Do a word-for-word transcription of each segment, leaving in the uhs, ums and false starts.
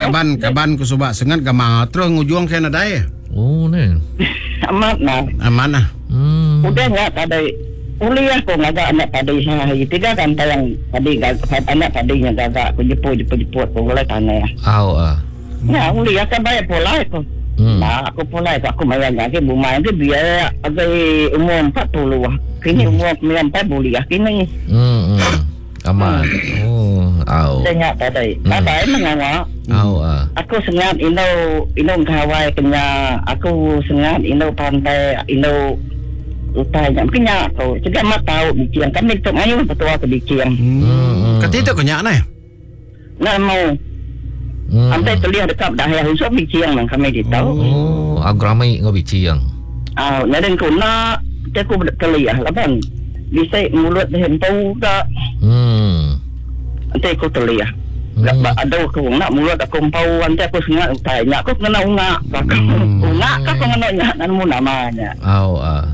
kaban kaban ku subak sengat gamang terus ngujung ke nadai. Oh ni. Amat nah. Aman ah. Hmm. Udah enggak tadi. Kuliah ko ngagak anak tadi sa tiga kan tayang tadi gagak anak tadinya gagak ko jeput jeput jeput ko wala tanah. Au ah. Ya kuliah ka bayar pola ko. Hmm. Nah, aku pola aku mayan lagi bumai ke biaya agai umur empat puluh ah. Kini umur empat puluh ah kini. Hmm. hmm. Aman. Oh, au. Tanya tadi. Tadi mengawa. Au ah. Aku sengat ino ino kawai kenya aku sengat ino pantai ino utanya kenya aku juga mak tahu bikian kami tu ayo petua ke bikian. Hmm. Katito kanya na. Nak mau Hmm. sampai terlihat dekat dah ya usah bikian nang kami ditahu. Oh, agramai ngabi ciang. Ah, naden ko na aku terlihat lapan bisa mulut hempau dak. Hmm. Nanti aku terlihat. Gak ada aku nak mulut aku hempau nanti aku sengat tanya aku kena unga. Unga ka pengenanya nan mu namanya. Au ah.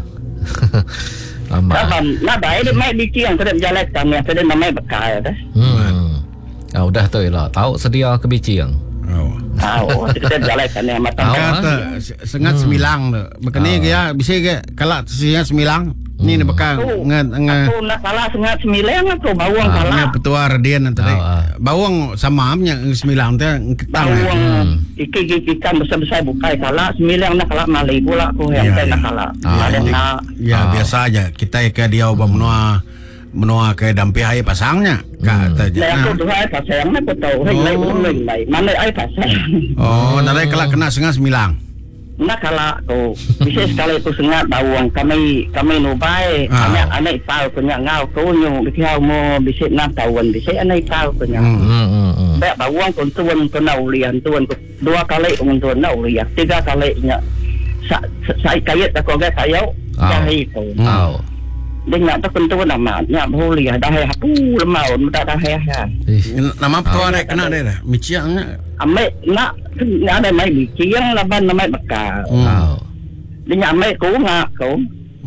Aman. Lapan nak baik dia mai bikian kada jalan kami kada namai bekal dah. Hmm. Ah, udah tu lah. Tahu sedia ke biciang. Oh. Tahu kita jalan kan yang matang. Kata sengat semilang tu. Bekani ke ya bisa ke kalak sengat semilang. Ni nak bekang ngat ngat. Aku nak kalah sengat sembilan aku bawang kalah. Ngat petua radian antara. Bawang sama amnya semilang tu ketang. Bawang iki ikan besar-besar bukai kalah sembilan nak kalah malai pula aku yang nak kalah. Ada nak. Ya biasa aja kita ke dia ubah menua menua ke dampi hai pasangnya. Kata je. Aku tu hai pasang nak tahu hai lai ulun lai. Mana ai pasang. Oh, nanti kalau kena sengat semilang. Nak kalah tu. Bisa sekali tu sengat bawang kami kami nubai anak anak pau punya ngau tu nyu bikiau mo bisa nak tahuan bisa anak pau punya. Hmm. Baik bawang kon tuan kon naulian tuan dua kali un tuan naulian tiga kali nya. Sa sai kayat aku gak tayo jahi tu. Au. Dengan tu kon tuan amat nya boleh dah hai pu lemau dah dah hai. Nama petua rek kena dia dah. Miciangnya. Ame nak ada mai bikiang laban namai bekal. Au. Dia ame ku ngak ku.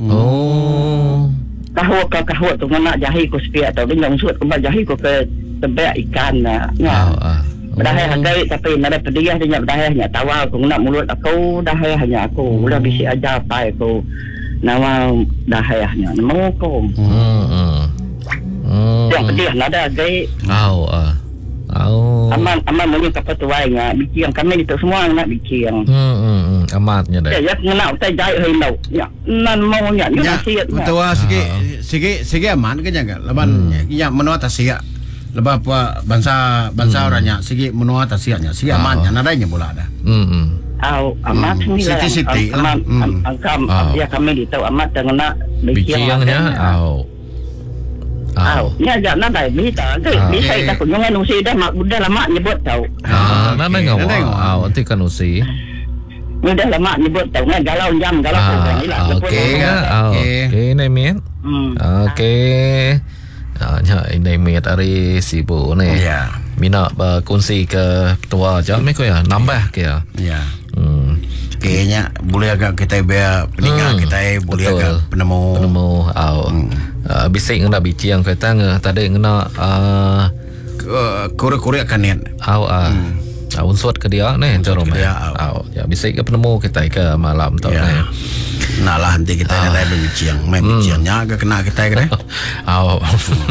Oh. Kahwa ka kahwa tu nak jahi ku sepia tau dia unsut ku jahi ku ke tebak ikan na. Au ah. Dah hargai tapi nada pediah dia dah hanya tawa aku nak mulut aku dah hanya aku udah bisi aja apa aku nama dah hanya nama aku. Hmm. Hmm. Yang pediah nada gai. Au ah. Au. Aman aman mungkin apa tu wainya bikiang kami itu semua nak bikiang. Hmm. Hmm. Amatnya dah. Ya nak saya jai hendak. Ya nan mau nya ni masih. Petua sikit sikit sikit aman ke jangan. Laban ya menua tasia. Lepas apa bangsa bangsa orangnya segi menua tasianya segi amannya nadanya pula ada. Hmm. Au amat ni lah. Siti-siti lah. Angkam ya kami ditahu amat dengan bikiangnya au. Au. Ya jangan ada bisa. Bisa kita kunjungan usi dah mak udah lama nyebut tahu. Ah, nana ngau. Au, nanti kan usi. Udah lama nyebut tahu ngan galau jam galau ah, okey ah, okey ni mian. Okey. Ah, nya ini mian dari sibuk ni. Ya. Mina berkongsi ke tua jam ni ko ya nambah ke ya. Ya. Hmm. Kayaknya boleh agak kita biar peninggal hmm, kita boleh betul. agak penemu penemu au. Hmm. Uh, bisik ngena bici yang kata ngah tadi ngena uh, korek-korek kanen. Au ah. Hmm. Uh, unsur ke dia ni jero mah. Au. Ya bisik ke penemu kita ke malam tu ya. ni. Nah lah nanti kita ada uh. bici yang main bici yang agak kena kita ke. Au.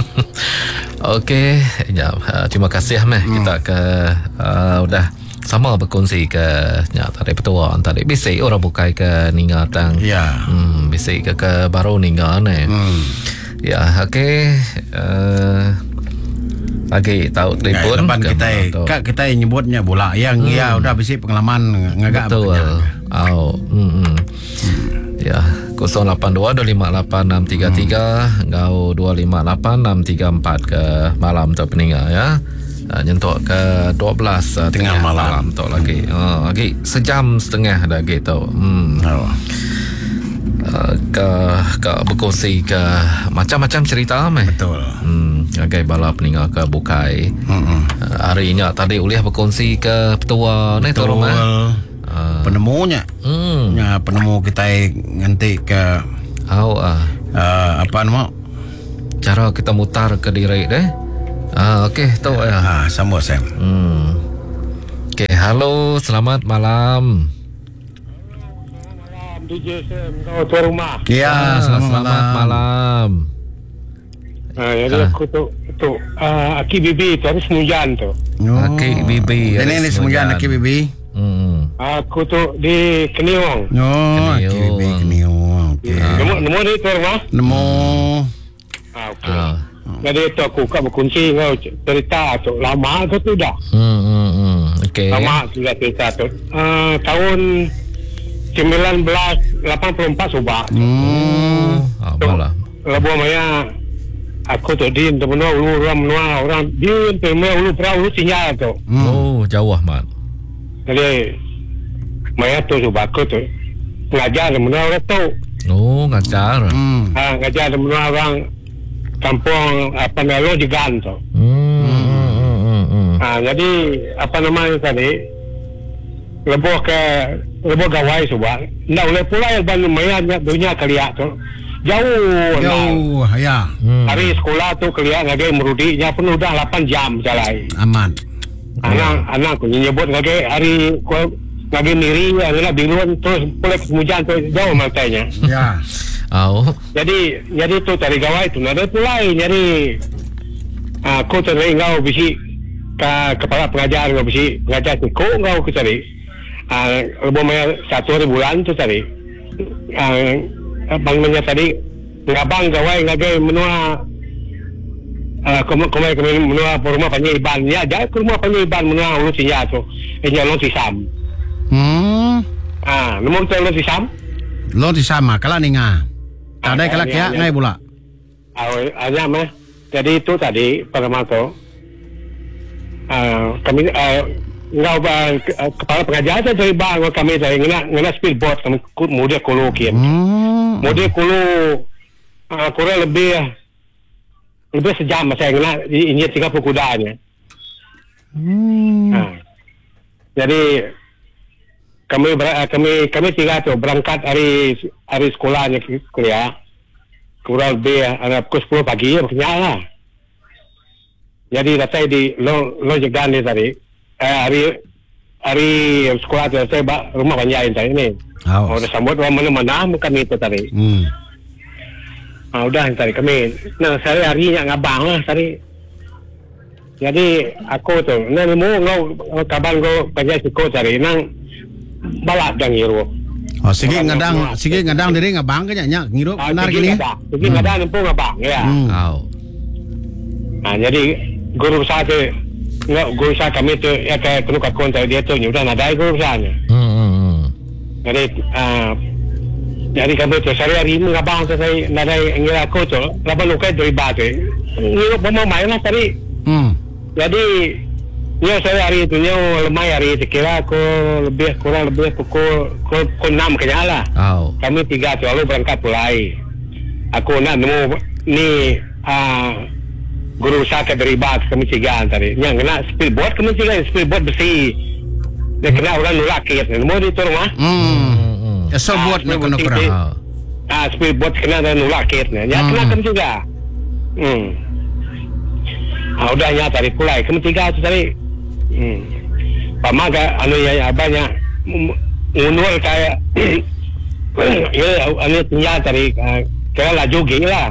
Okey, ya uh, terima kasih meh hmm. kita ke uh, udah sama berkongsi ke nya tadi petua tadi bisik orang bukai ke ninga tang. Ya. Hmm bisik ke ke baru ninga ni. Hmm. Ya, okey. Uh, lagi tahu telefon ya, kita kak kita nyebutnya bola yang hmm. ya udah bisik pengalaman ngagak betul. Au. Hmm. hmm. Ya, kosong lapan dua dua lima lapan enam tiga tiga ngau dua lima lapan enam tiga empat ke malam tu peninga ya. Uh, nyentuk ke dua belas uh, tengah, tengah malam, malam tu lagi. Uh, lagi sejam setengah dah gitu. Hmm. Oh. Uh, ke ke berkongsi ke macam-macam cerita meh. Betul. Hmm, agai bala peninggal ke bukai. Hmm. Uh, hari ini tadi uliah berkongsi ke petua ni tu rumah. Uh, penemunya. Hmm. Ya, penemu kita nanti ke au ah. Uh, apa nama? Cara kita mutar ke diri deh. Ah, okey, tahu ya. Ah, sama Sam. Hmm. Okey, Halo, selamat malam. D J Sam, kau tuan rumah. Ya, Ah, selamat, selamat malam. malam. Ha, jadi Ah. aku tu tu uh, Aki Bibi tu hari semujan tu. Oh. Akik Bibi. Ini ni semuanya Aki Bibi. Hmm. Aku tu di Keniong. Oh, Aki Keniong. Bibi Keniong. Okey. Nemu nemu ni tuan rumah. Nemu. Ha, okey. Ah. Jadi tu aku buka berkunci kau cerita tu lama tu tu dah. Hmm, hmm, hmm. Okey. Lama sudah cerita tu. Uh, tahun sembilan belas lapan puluh empat subah. Hmm. Ah, malah. Lebuh maya aku tu di menua ulu orang menua orang di menua ulu perahu ulu sinyal tu. Hmm. Oh, jauh Ahmad. Jadi maya tu subah aku tu ngajar di menua orang tu. Oh, ngajar. Hmm. Ha, ngajar di menua orang kampung apa namanya Jegan tu. Hmm, hmm, hmm, hmm, hmm. Ha, jadi apa namanya tadi lebuh ke lebuh gawai subah. Ndak boleh pula yang banyak maya dunia kelia tu. Jauh. Nah. Jauh, ya. Hmm. Hari sekolah tu kelia ngagai merudinya penuh dah lapan jam jalan. Aman. Anak anak aku nyebut ngagai hari ku ngagai miri adalah biruan terus pulai kemudian tu jauh matanya. Ya. Oh. Jadi jadi tu cari gawai tu ada pulai jadi aku tu ngau bisi ke kepala pengajar ngau bisi pengajar tu kau ngau aku cari ah lebih banyak satu hari bulan tu cari ah bang nanya tadi ngabang gawai ngagai menua ah kau kau kau menua rumah panjang iban ya jadi rumah panjang iban menua ulu sinya tu ini long sisam Hmm. ah nomor tu long sisam Lo di sama kala ninga. Tadai kala kia ngai pula. awal aja mah jadi itu tadi pertama tu uh, kami uh, ngau ba uh, kepala pengajar tu dari bang kami dari ngena ngena speedboat kami kut mudah kulu kian Hmm. mudah kulu uh, kurang lebih lebih sejam saya ngena ini tiga puluh kudanya. Hmm. uh. Jadi kami ber, uh, kami kami tiga tu berangkat hari hari sekolahnya kuliah kurang lebih uh, pukul sepuluh pagi maksudnya lah. Jadi datang di lo lo Jegan ni tadi eh, hari hari sekolah tu saya ba, rumah panjang tadi ni. Oh. Oh, dah sambut orang mana-mana kami tu tadi. Hmm. Ah udah tadi kami. Nah saya hari yang ngabang lah tadi. Jadi aku tu nah nemu ngau kaban go panjang siko tadi nang balak dang iru. Oh, sige ngadang, sige ngadang diri ngabang kanya nya ngirup benar gini. Sige ngadang nempu ngabang ya. Hmm. Oh. Ah jadi guru besar tu nggak guru besar kami tu ya kayak penuh kakon tadi dia tu nyudah nadai guru besarnya. Hmm, hmm, hmm. Jadi uh, jadi kami tu sehari hari mengabang tu saya nadai ngira aku tu lapan lukai dari batu ngira bama main lah tadi. Hmm. Jadi ya saya hari itu nya lemai hari itu kira aku lebih kurang lebih pukul pukul, pukul enam kayaknya lah. Oh. Kami tiga tu lalu berangkat mulai. Aku nak nemu ni uh, guru besar ke dari bas kami tiga tadi. Yang kena speedboat kami tiga speedboat besi. Dia kena orang nolak kit. Nemu di tu rumah. Hmm. Hmm. So buat nak kena kurang. Oh. Ah speedboat kena ada nolak kitnya. Ya Hmm. kena kami juga. Hmm. Ah udah ya tadi pulai kami tiga tu tadi. Hmm. Pamaga anu ya banyak unul kayak ya anu tinggal tadi kira laju gila.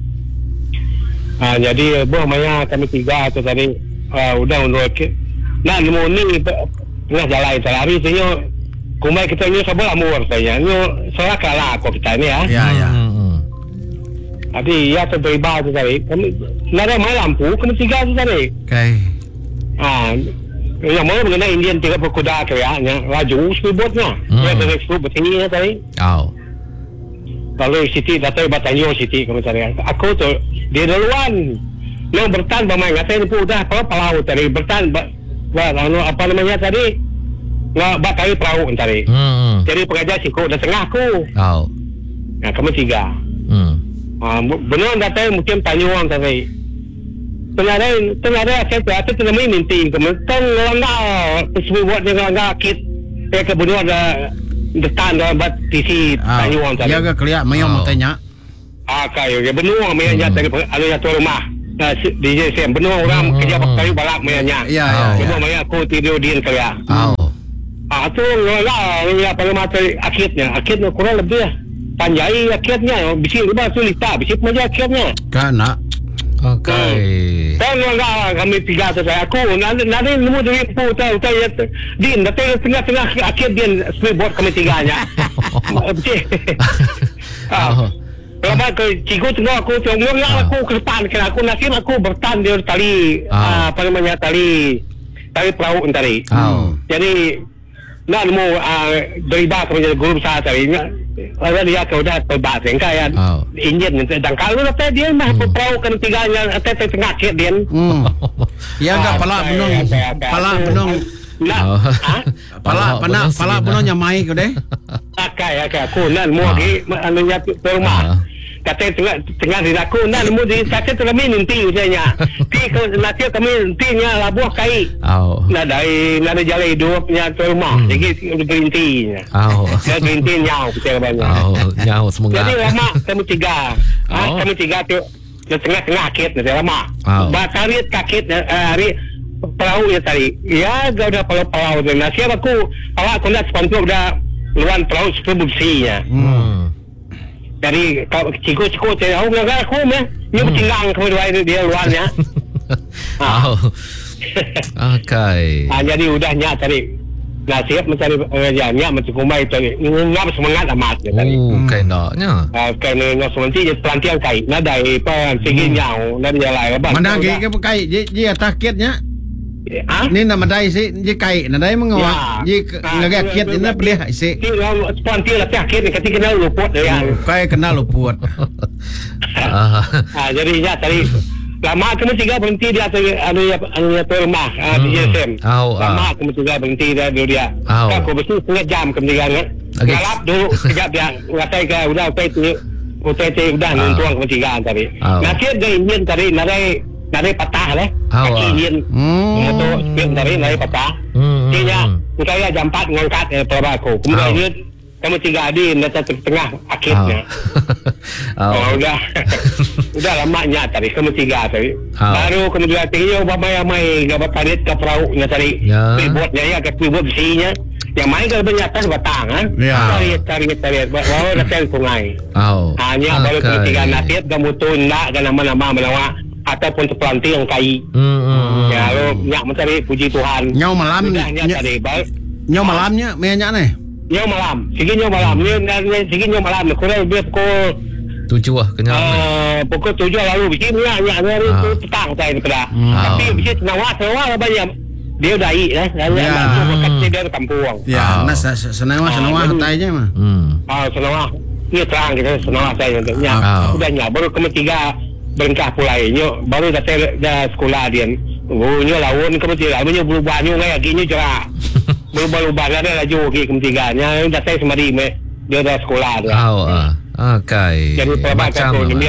Ah jadi buah maya kami tiga tu tadi uh, udah unul ke. Nah nemu ni tengah jalan hari tu kumai kita ni sebelah amur saya. Ni sorak kalah kok kita ni ya. Ya, ya. Hmm, hmm. Tapi ya tu dari bawah tu tadi kami nada mai lampu kami tiga tu tadi. Okay. Ah yang mana mengenai Indian tiga puluh kuda kayaknya laju speedboatnya. Hmm. Dia dari speedboat begini ya tadi. Oh. Lalu Siti datang batanyo Siti kami tadi. Aku tu dia duluan. Yang bertahan bermain ngatain pun dah apa palau tadi bertahan ba, ba, anu, apa namanya tadi nggak batai perahu tadi. Hmm. Jadi pengajar siku dah tengah aku. Oh. Nah kami tiga. Hmm. Ah benar datang mungkin tanyuan tadi. Ternyata ternyata saya tu aku tu namanya minting kemudian langgar speedboat dia langgar kit. Saya kebenar ada detan dah bat tisi tanyuan tadi. Ya ke kelia mayong Oh. tanya. Ah kayu ya benar mainnya tadi ada satu rumah. Nah, D J Sam benar orang Hmm. kerja pakai balak mainnya. Ya, ya, Oh. ya. Benar mainnya aku tidur di kaya. Oh. Ah, tu lah ya pada masa akhirnya. Akhirnya kurang lebih lah. Panjai akhirnya. Bisi rumah tu lista. Bisi penjai akhirnya. Kan nak. Okey. Kan lah kami tiga tu saya. Aku nanti nanti nemu dari pu tahu saya din nanti tengah-tengah akhir dia buat kami tiganya. Betul. Ah. Kalau ke cikgu tengok aku tengok lah aku ke depan kan aku nasib aku bertahan dia tali Ah. apa namanya tali tali perahu tadi. Ah. Jadi nak nemu uh, dari bawah kemudian guru saya tadi kalau dia kau dah terbang sehingga ya Oh. enjin dan kalau nanti dia mah Hmm. perahu kan tiganya nanti tengah kit dia. Hmm. Ya enggak Ah, pala okey, benung. okey, okey. Pala Aku- benung. Nak Oh. ha? Pala pala pala benung nyamai kau deh. Akai akai aku nak nemu Ah. di anunya tu rumah. Ah. Kata tengah tengah di aku nak nemu di sakit kami nanti usahanya. Ti ke nanti kami nantinya labuh kai. Au. Nak dari nak dari jalan hidupnya tu rumah. Hmm. Jadi green tea. Au. Dia green tea nyau kita banyak. Au, nyawa semangat. Jadi lama kami tiga. Ah Oh. kami tiga tu di tengah-tengah akit nanti lama. Oh. Batarit kakit hari perahu ya tadi. Ya gak udah perahu-perahu dan nasihat aku awak aku nak sponsor dah luan perahu sepuluh bersihnya. Hmm. Dari kau cikgu-cikgu saya aku enggak aku meh. Dia Hmm. bertinggang kemudian dia luarnya. Au. Okey. Ah jadi udahnya tadi. Nasihat mencari kerjanya macam kumai tadi. Ngap semangat amat ya tadi. Oh, kain daknya. Ah kena ngap semangat je pelantian kai. Nadai pa segi nyau dan jalan apa. Mana ke ke kai je je takitnya. Ah? Ni nama dai si je kai na dai mengawa. Ya. Je ngagak kit ina pelih si. Ti orang pelantian lah sakit ni ketika kena luput dia. Kai kenal luput. Ah. Ah jadi ya tadi lama kami tiga berhenti di atas anu ya anu ya rumah ah, di J S M. Au, ah. Lama kami tiga berhenti dia dia dia. Au. Aku bersih setengah jam kami tiga kan. Okey. Galap dulu sekejap dia ngatai ke udah utai tu utai tu udah Au. nuntuang kami tiga tadi. Au. Nanti dia ingin tadi narai narai patah lah. Au, Kaki ah. ingin. Hmm. Motor speed tadi narai patah. Hmm. Dia saya jam empat ngangkat eh, pelabak aku. Au. Kemudian kami tiga di nanti tengah akhirnya. Au. Oh, udah udah lamanya tadi kami tiga tadi. Ah. Baru kemudian tiga bamai-amai gabat tarit ke perahunya tadi. Ya. Ributnya ya ke ribut besinya. Yang main kalau banyak atas batang kan. Ya. Tarit tarit tarit baru datang sungai. Au. Hanya baru kami tiga nasib gamutun nak ke nama-nama menawa ataupun terpelanti yang kai. Hmm. hmm. Ya lo nyak mencari puji Tuhan. Nyau malam Udahnya ny- tadi baru nyau malamnya menyak ni. nyau malam. Sigi nyau malam. Ni sigi nyau malam. Kurang lebih pukul Tujuh lah kenyang ni. Uh, pukul tujuh lalu bisi minyak minyak hari Ah. tu petang saya ni pada. Hmm. Tapi Ah. bisi senawah senawah banyak. Dia dah i eh. Dia Ya. bantu bekas dia di kampung. Ya, Ah. na senawa senawa Ah, jadi- hatai je mah. Hmm. Ah senawah. Dia terang kita senawah saya untuk nyak. Ah. Udahnya baru kami tiga berengkah pulai nyo baru datang dah sekolah dia. Oh nyo lawan kami tiga. Nyo berubah nyo ngai lagi nyo cerak. Berubah-ubah ada laju lagi kami tiga. Nya datang semari me. Dia dah sekolah dia. Au. Ah. Okey. Jadi perabatan tu lah. dia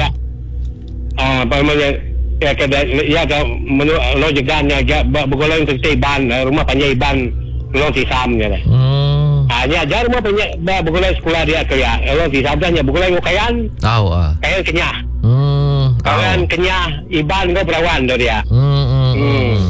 ah apa namanya ya kada ya ada lojikan ya ya bergolong terti ban rumah panjai ban long sisam ya lah. Hmm. Hanya ajar rumah panjai bergolong sekolah dia kerja long sisam dah bergolong kayan Au. Ah. kayan kenyah Hmm. kayan kenyah iban kau perawan tu dia. Hmm. Hmm. Hmm.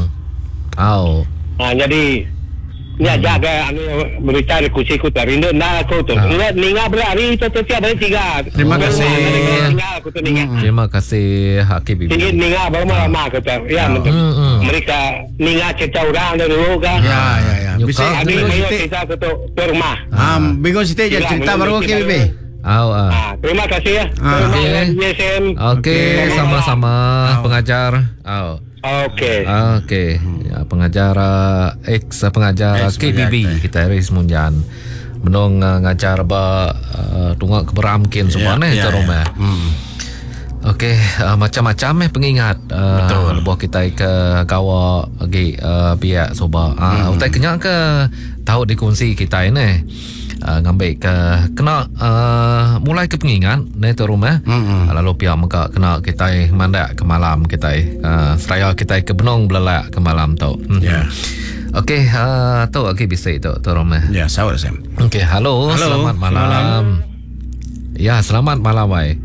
Au. Ah jadi ni jaga anu berita di kursi ku terindu nak aku tu. Ah. Ni ninga berari tu tu tiap hari tiga. Terima kasih. Ninga aku tu ninga. Terima kasih Hakim Bibi. Tinggi ninga baru lama kata. Ya, Hmm, hmm. mereka ninga cerita orang dari dulu kan. Ya, ya, ya. Nyuka. Bisa Ada Bigo yang Siti. cerita ke tu ke rumah. Ah, Bigo Siti je Gila, cerita menurut baru kita ke Bibi. Au. Ah. Ah, terima kasih ya. Ah. Terima Okey. kasih S M. Okey, Okey. sama-sama Au. pengajar. Au. Okey. Okey. Ya, pengajar uh, ex uh, pengajar Ex K B B pengajar. kita Iris Munjan. Menong uh, ngajar ba uh, tungak keberamkin semua Ya, ni ya, tu ya. rumah. Hmm. Okey, uh, macam-macam eh pengingat uh, Betul. buah kita ke gawa lagi uh, biak soba. Ah, uh, utai kenyak ke tahu dikunci kita ini. Uh, ngambil ke kena uh, mulai ke pengingat ni tu rumah. Hmm. Uh, lalu pihak muka kena kita mandak ke malam kita uh, seraya kita ke benong belak ke malam tu. Hmm. Ya. Okey, uh, tu okey bisa itu tu rumah. Ya, sawar Sam. Okey, halo, Halo, selamat malam. malam. Ya, selamat malam wai.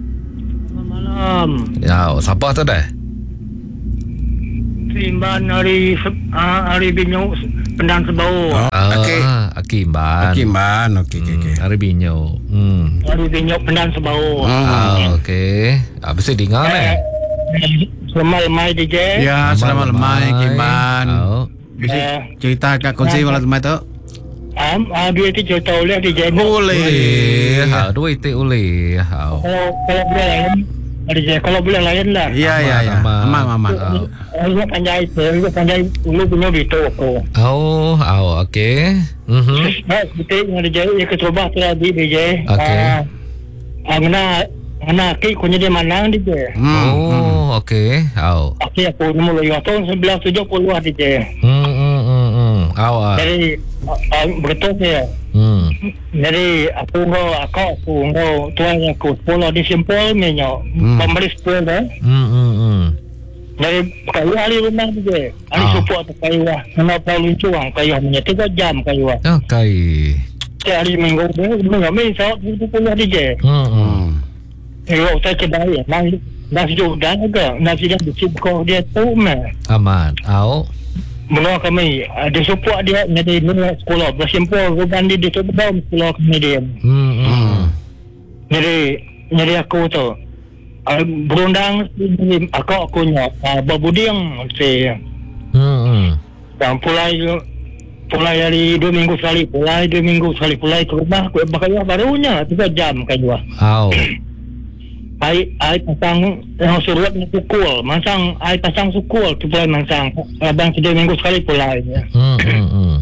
Malam. Ya, siapa tu dah? Simban hari se- ah, hari binyo Pendang Sebau. Oh, Ah, okey. Akimban. Kimban. Okey okey okey. Hmm, hari binyo. Hmm. Hari Binyok Pendang Sebau. Ah, okey. Ah, mesti dengar Eh, ni. Selamat lemai D J. Ya, selamat lemai Kimban. Oh. Bisa Eh. cerita kat kongsi wala lemai tu? Am, ah, dia tu cerita boleh D J. Boleh. Ha, dua itu boleh. Ha. Kalau kalau boleh lain, D J. Kalau boleh lain lah. Ya ya ya. Aman, Aman aman. Oh. Saya pandai, saya pandai dulu punya gitu aku. Oh, oh, okey. Mhm. Nah, kita yang D J, yang keterubah tu tadi D J. Okey. Ah, mana mana ki kunya dia manang D J. Hmm. Oh, okey. Oh. Okey, aku mula ya tahun seribu sembilan ratus tujuh puluh D J. Hmm, hmm, hmm, hmm. Awak. Jadi uh, betul saya. Hmm. Jadi aku ngau aku aku ngau tuan yang aku sekolah di Simpol menyo. Hmm. Pemberi sekolah dah. Hmm, hmm, hmm. Dari kayu ahli rumah tu je. Ahli Ah. support tu kayu lah. Kena paling cuang kayu punya tiga jam kayu lah. Okey. Setiap hari minggu dia minggu ni saat tu puluh D J. Hmm, hmm. Hmm. Kalau saya kedai nang nasi dah juga nasi dah dicipko dia tu meh. Aman. Au. Menurut kami ada support dia jadi menurut sekolah bersimpul ruban dia di sebelah sekolah kami dia. Hmm, hmm. Jadi jadi aku tu uh, berundang aku aku nya uh, babuding si Hmm, hmm. dan pulai pulai dari dua minggu sekali pulai dua minggu sekali pulai ke rumah aku bakal barunya tiga jam kan dua. Au. Ai ai pasang yang suruh nak pukul masang ai pasang sukul tu pulai masang abang tiga minggu sekali pulai ya. Hmm, hmm, hmm.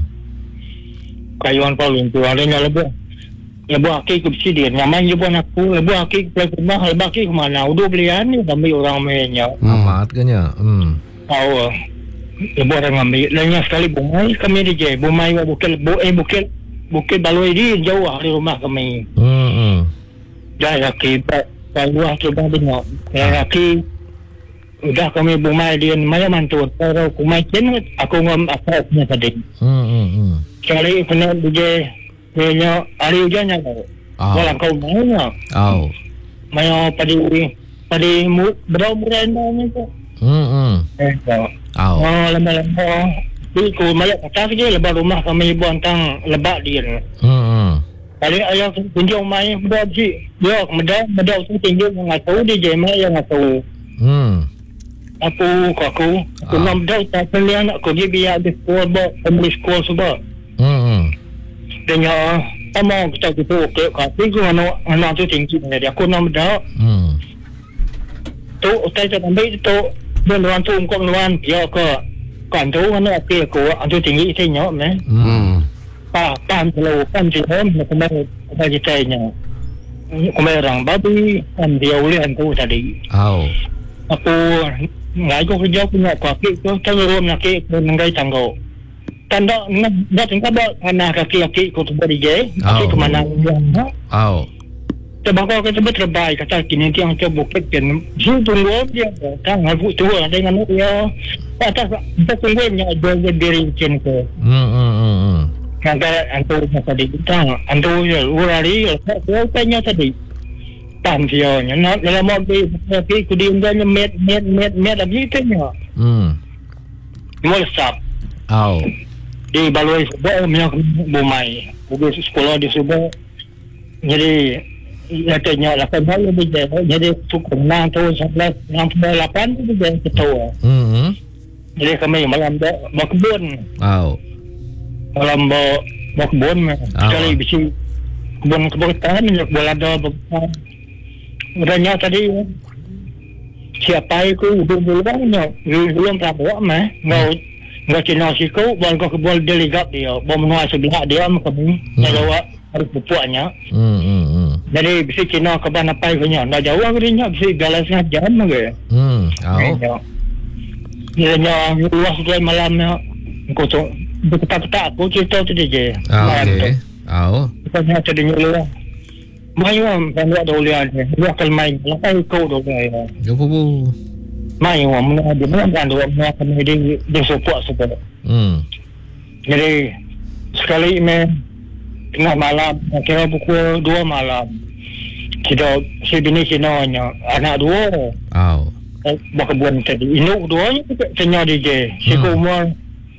Kayuan paling tu adanya lebih ya buat aki ke presiden nyaman je buat aku lebih aki ke pelai rumah lebih aki ke mana udah belian ni ambil orang mainnya Amat ke nya? Hmm. tahu lebih orang ambil lainnya sekali bumai kami D J bumai bukit bu eh bukit bukit baloi di jauh dari rumah kami Hmm, hmm. dah aki luar coba dengar ya aki udah kami bumai dia maya mantu kalau kumai jen aku ngom apa punya tadi Hmm, hmm, hmm. sekali kena D J dia hari hujannya Au. kalau kau mau Au. Maya padi padi mu berau beranda ni tu. Hmm, hmm. Eh, tak. Au. Oh, lama-lama. Ni ku maya kata saja lebar rumah kami ibu antang lebak dia. Hmm, hmm. Kali ayah kunjung mai budak si. Dia medau medau tu tinggi enggak tahu dia je mai yang enggak tahu. Hmm. Aku kau aku aku Ah. nam medau tak boleh nak kau dia biar di sekolah buat pembeli sekolah sebab. Hmm, hmm. Dan ya sama kita tu okey kau tu anak anak tu tinggi dia aku nam medau. Hmm. Tu utai tak ambil tu dan orang tu kau luan dia ke kan tu anak okey aku tu tinggi saya nyok meh. Hmm. Pa pan kalau pan si hom nak kembali bagi saya. Kembali orang babi kan dia boleh tu tadi. Au. Aku ngai ko kerja punya kaki tu tanggung nak ke mengai tanggo. Tanda dah tinggal dah anak kaki-kaki ko tu beri je. Aku ke mana dia. Au. Sebab kau kata terbaik kata kini yang coba bukit kan. Si tunggu dia kan aku tu dengan dia. Kata kita tunggu nya jual diri cin ko. Hmm, hmm, hmm, hmm. Kata antu tadi kita antu ya urari ya tanya tadi. Tan dia nya nak dalam mobil tapi kudiannya met met met met lagi tanya. Hmm. Mula sap Au. di baloi sebab minyak bumai. Bukan sekolah di Subang. Jadi ya tanya lapan hari dia jadi cukup enam tahun sebelas enam lapan tu dia ketua. Hmm, hmm. Jadi kami malam dah berkebun. Au. Malam bawa bawa kebun Ah. sekali bisi kebun kebun tahan minyak bola ada Ranya tadi siapa itu dulu banyak belum pernah mah ngau ngau Cina siku bal kau kebun delegat dia bom menua sebelah dia kami nak jawab harus pupuaknya. Hmm, hmm, hmm. Jadi bisi Cina ke mana pai punya nak jawab dia bisi galasnya jam ke. Hmm. Au. Dia nya luas dia malamnya kau tu petak-petak aku cerita tu je. Ah, okey. Au. Bukannya ada nyuruh. Mai wam kan ada ulian dia akan main lakai kau do ya. Yo bu. Mai wam mana ada mana kan do mana kan dia dia support support. Hmm. Jadi sekali me tengah malam kira pukul dua malam. Kita si bini Cina-nya anak dua. Au. Berkebun tadi. Induk dua nya tanya dia je. Si Hmm. umur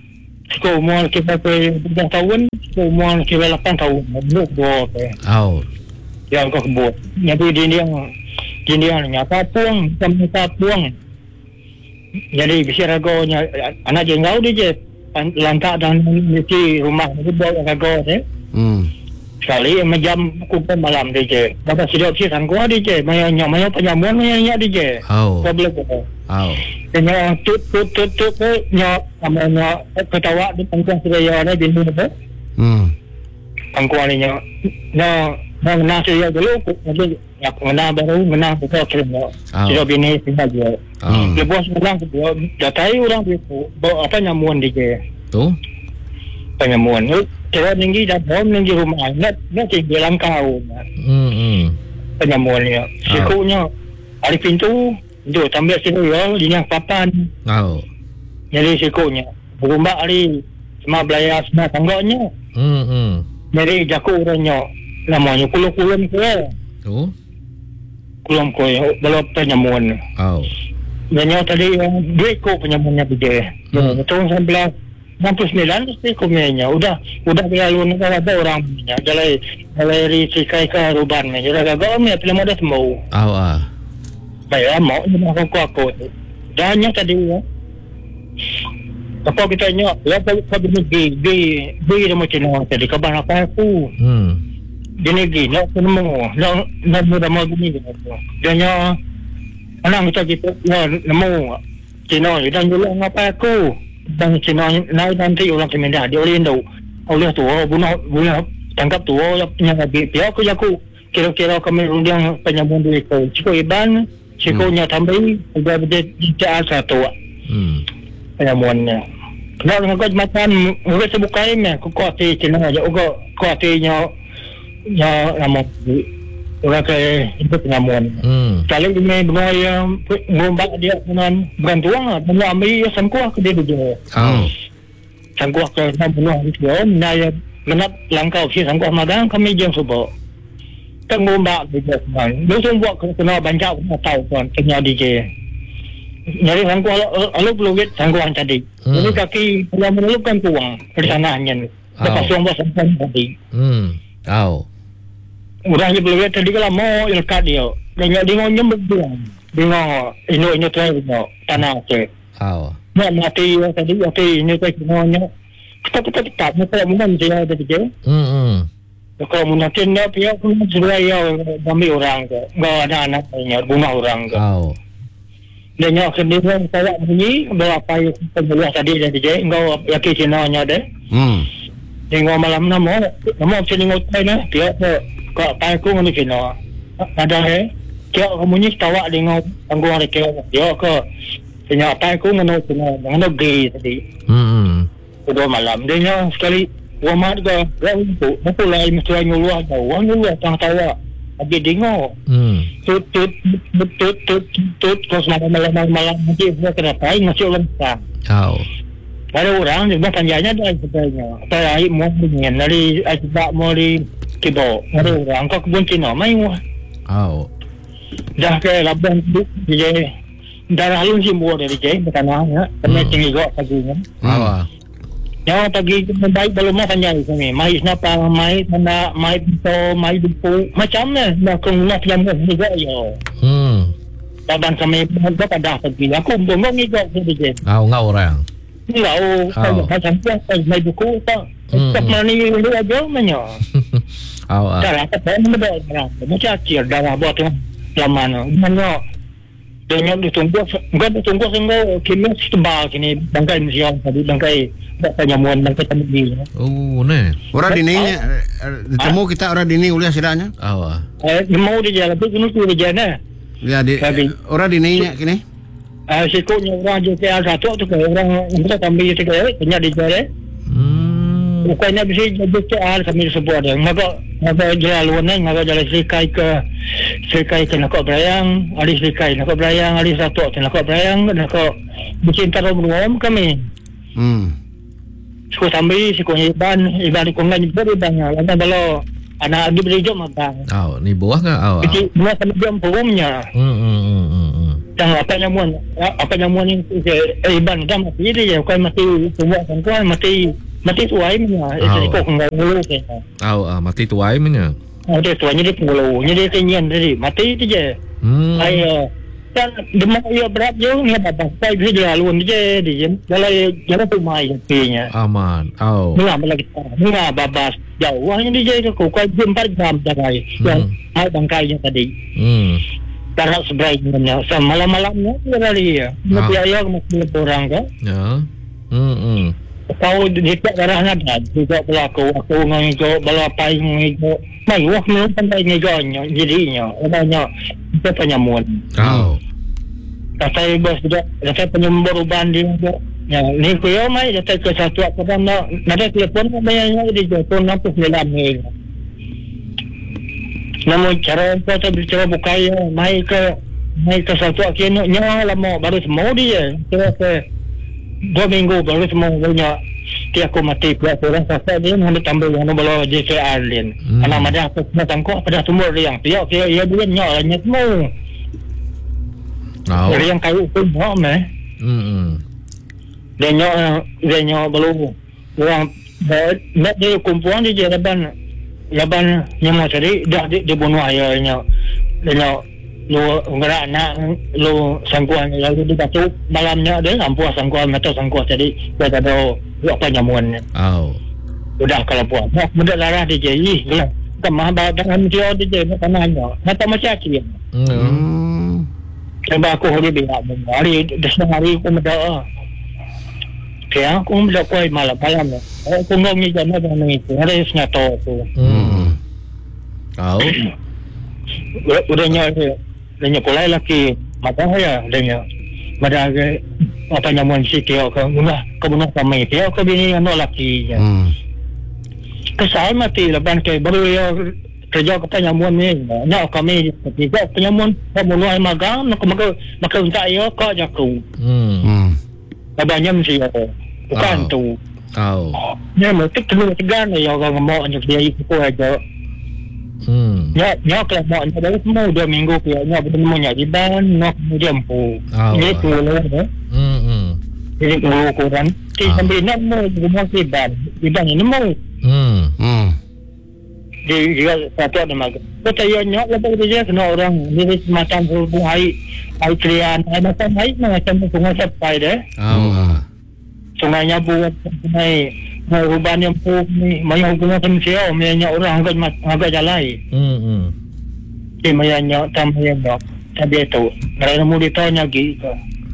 Sekolah umur kita tiga tahun, sekolah umur kita lapan tahun. Belum dua apa. Au. Yang kau kebut. Jadi dia yang dia yang nyata puang, nyata puang. Jadi bisa ragonya anak jengau dia je. Lantak dan mesti rumah itu bawa rago je. Hmm. Sekali macam pukul malam dia je. Dapat siap sih sanggup dia je. Maya nyak maya penyamuan maya nyak dia je. Au. Kau boleh kau. Au. Kena tut tut tut tut nyak sama nyak ketawa di pangkuan seraya ni bini tu. Hmm. Pangkuan ni nyak nyak nyak seraya dulu. Jadi nyak menang baru menang kita kena. Siap bini tinggal je. Au. Dia bos orang tu datai orang tu apa nyamuan dia je. Tu. Penyamuan. Kira tinggi dah bom tinggi rumah. Nak nak tinggi langkau. Hmm hmm. Penyamuan ni. Sikunya ada pintu. Itu tambah sini ya, dia papan. Au. Jadi sikunya. Berumbak hari semua belayar semua tangganya. Hmm hmm. Jadi jaku orangnya namanya kulum-kulum ke. Tu. Kulum ko belum penyamuan. Au. Dia tadi duit ko penyamuannya dia. Hmm. Tahun sebelas enam puluh sembilan mesti komenya. Udah udah berlalu negara ada orang punya. Jalai jalai risikai ke ruban ni. Jadi agak ni film ada semua. Au ah. Baiklah mau ni aku aku. Dan yang tadi ya. Apa kita nyok, ya kau bini gi gi gi dia macam mana tadi kabar apa aku. Hmm. Gini gi nak nemu, nak nemu nama gini gitu. Dia nya anak kita gitu ya nemu. Cina dan jual apa aku. Dan Cina naik nanti orang Kemendah dia oleh Indo. Oleh tu bunuh bunuh tangkap tu yang lebih pihak aku aku kira-kira kami undang penyambung duit ko. Ciko iban, cikonya tambahi sudah berjaya satu. Hmm. Penyamuannya. Nak ngagak macam ngagak sebukai ni. Kau kuati Cina aja. Kau kuatinya ya nama orang ke itu penyamuan. Hmm. Kalau ini benda yang ngombak dia dengan bantuan lah. Benda ambil sangkuah ke dia dulu. Au. Sangkuah ke enam puluh itu. Menaya menap langkau si sangkuah madang kami jam subuh. Tak ngombak dia sebenarnya. Dia semua kena banyak kena tahu kan. Kena D J. Nyari sangkuah lalu pelugit sangkuah tadi. Hmm. Jadi kaki yang menelupkan tuang di sananya. Lepas tuang buat sangkuah tadi. Hmm. Au. Udah je pelugit tadi kalau mau ilkat dia. Dia dia nyembut dia. Dia ino ino tu ino tanah je. Au. Nak mati tadi mati ini tu semuanya. Kita kita kita kita mungkin dia tadi je. Hmm hmm. Kalau mungkin dia pihak pun sudah ya ambil orang ke. Enggak ada anaknya bunuh orang ke. Au. Dia nyok sendiri saya bunyi berapa yang pembunuh tadi tadi je. Enggak yakin Cina-nya deh. Hmm. Tengok malam nama nama sini ngotai nah pihak kau pakai ni Cina. Ada he. Kau kamu ni tawa dengan tanggung ada kau. Dia ke Cina pakai ngono Cina dengan gay tadi. Hmm. Kedua malam dia nyok sekali wamat ke dia untuk apa lain mesti nyuluh tahu. Nyuluh tang tawa. Lagi dengar. Hmm. Tut tut tut tut tut kau semalam malam malam nanti dia kena pakai masih orang sang. Au. Ada orang dia tanyanya dah sebenarnya. Saya air mau dengan dari ajak mau di kibo. Ada orang kau kebun Cina mai wah. Au. Dah ke labuan tu dia darah lu si buat dari je bertanahnya. Kena tinggi gok pagi kan. Au. ah. Yang pagi baik belum mau tanya kami. Mai kenapa mai mana mai pintu mai dupu macam ni. Nak kena yang ni juga yo. Hmm. Dan kami berapa dah pergi. Aku belum mau ngigok tu je. Au ngau orang. Enggak, oh, macam tu, mai buku tak. Tak mana ni lu aja mana. Au ah. Dah tak apa benda dah. Macam kira dah buat tu lama mana. Dia ditunggu, enggak ditunggu sehingga kini setebal kini bangkai museum tadi bangkai penyamuan bangkai tadi. Oh, ne. Orang di ni temu kita orang di ni uliah sidanya. Au ah. Eh, mau dia jalan tu kena tu dia nah. Ya di orang di ni kini. Ah, sikunya orang je ke satu tu ke orang kita tambah je ke punya di jalan. Hmm. Bukannya bisa jadi ke al kami sebuah dia. Ngapa ngapa jalan luar ni ngapa jalan sekai ke sekai ke nak berayang, ali sekai nak berayang, ali satu ke nak berayang, nak bikin taruh rumah kami. Hmm. Suku sambil sikunya iban, iban di kongan juga ibannya. Lantas kalau anak lagi beri jom abang. Au, ni buah ke au? Jadi dua sama jam purumnya. Hmm hmm hmm hmm. yang apa nyamuan apa nyamuan ni eh ban dah mati dia kan mati semua kan kan mati mati tuai punya itu kok enggak mulu ke Au ah mati tuai punya. oh dia tuanya dia mulu nya dia kenyan tadi mati tu je Hmm. ai kan demak dia berat je ni apa sai dia laluan je dia kalau jalan tu mai pinya Aman. Au. ni apa lagi ni babas jauh hanya dia ke kau empat jam jagai yang ai bangkainya tadi Hmm. tarak sebenarnya sama malam-malamnya dia lari ya tapi ayah masih orang kan Ya. Hmm. hmm. kau dekat darah nada juga berlaku aku ngego balapai ngego mai wah memang pandai ngegonya jadinya adanya kita penyamuan Au. kata bos juga kata penyembur banding ya ni ko yo mai kata ke satu apa nak ada telefon bayarnya di telefon apa sembilan ni namun cara kita berbicara bukai mai ke mai ke satu akhirnya nyawa lama baru semua dia kira ke dua minggu baru semua punya dia aku mati pula orang sasa dia hendak tambah yang nombor J K R lain anak madah aku semua tangkap pada semua yang dia dia dia bukan nyawa nya semua Au. dia yang kayu pun mau meh Hmm. hmm. dia nyawa dia nyawa belum orang nak dia kumpulan dia laban laban yang tadi dah dia bunuh ayahnya dia nyawa lu gerak nak lu sangkuan lalu dia batu malamnya dia ampuh sangkuan atau sangkuan jadi dia tak ada apa nyamuan Au. udah kalau puas mudah larah dia jadi gelap kemah dengan dia dia nak tanahnya kata macam dia Hmm. Hmm. sebab aku hari dia hari dah hari aku muda kaya aku muda kau malam-malam aku ngomong jangan jangan itu ada sengato tu Hmm. Au. udahnya udahnya pulai lagi mata saya udahnya pada apa nyamuan si dia ke munah ke munah kami dia ke bini anak laki Hmm. kesal mati lepas ke baru ya kerja ke penyamuan ni nak kami juga penyamuan kamu mulai magang nak maka maka untuk ya kau jaku Hmm. Hmm. banyak mesti ya bukan Oh. tu Au. ni mesti kena tegan ya orang mau untuk dia ikut aja Hmm. ya ya kalau mau ada semua dua minggu kayaknya bertemu nya di ban nak kemudian pu Oh. ini tu lah Hmm. hmm. ini kalau kurang ti Ah. sampai nak mau rumah di ban di ban ini mau Hmm. Hmm. dia dia satu ada mag kata ya nyok lepas dia kena orang ini semacam hubung air air krian air macam air macam sungai sampai deh Au. ah. sungainya buat sungai mau ruban yang pu ni mai hubungan manusia mainnya orang agak agak jalai Hmm. hmm. di mainnya tambah yang dok tapi itu mereka mau ditanya gitu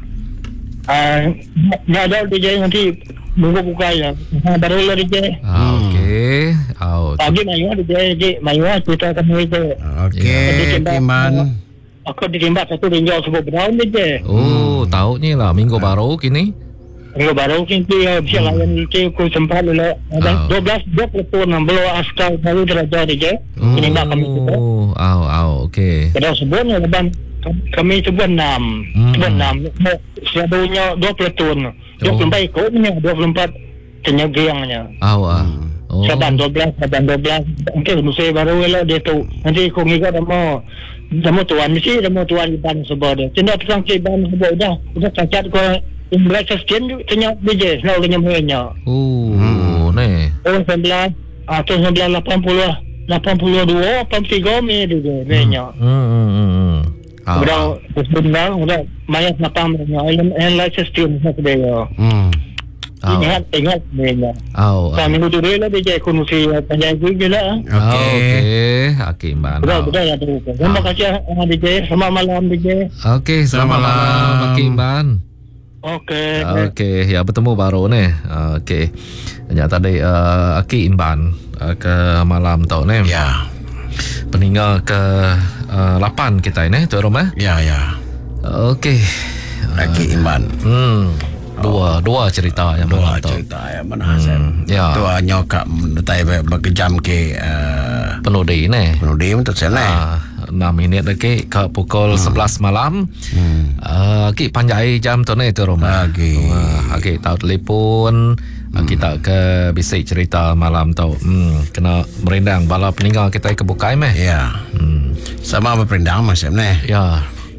ah nak ada dia nanti minggu buka ya baru lah dia Ah, okey. Au. pagi mayu dia dia mayu kita kami itu Okey, Timan. aku ditimbak satu ringgau sebuah berdaun dia Oh, tahunya lah minggu baru kini. Minggu baru kita ya bisa layan itu aku sempat dulu ada Oh. dua belas dua puluh tahun belum askar baru terjadi dia ditimbak kami itu Oh, au au, okey. pada sebenarnya leban kami sebuah enam Hmm. sebuah enam selalunya dua puluh tahun dua puluh empat ikutnya dua puluh empat tenyagiangnya Au ah. Oh. Saban dua belas Saban dua belas mungkin musim baru lah dia tu nanti aku ngikut demo demo tuan mesti demo tuan ban sebab dia tidak pasang ban sebab dah udah cacat ko mereka sekian tanya B J selalu dengan mereka Oh, ni. tahun sembilan atau sembilan lapan puluh lapan puluh dua lapan puluh tiga ni dia mereka Hmm, hmm, hmm. hmm. Au. udah sebenarnya udah mayat lapang mereka yang lain sekian dia Hmm. Au. ingat ingat mereka Au. au. kami tu dia lah B J kunusi panjang juga lah Oh, Okey. okey. Okey, Mbak. Betul, Au. betul ya tu. Terima kasih uh, D J. Selamat malam D J. Okey, selamat Selamat malam, malam. Hakim Ban. Okey. Okey, ya bertemu baru ni. Okey. Ya tadi uh, Aki Imban uh, ke malam tau ni. Ya. Peninggal ke uh, lapan kita ini tu rumah. Ya, ya. Okey. Lagi Iman. Hmm. Dua dua cerita yang Dua malam tau. cerita yang mana Hassan. ya. Tu hanya kak mendetai berkejam ke uh, Penuh di ni. penuh untuk sana. Ah, enam minit lagi ke pukul sebelas malam. Hmm. Uh, Aki panjai jam tu ni tu rumah. Lagi. Uh, Aki tahu telefon. Hmm. Kita ke bisik cerita malam tau. Hmm, kena merindang bala peninggal kita kebukai meh. Ya. Hmm. Sama berperindang macam ni. Ya. Okey.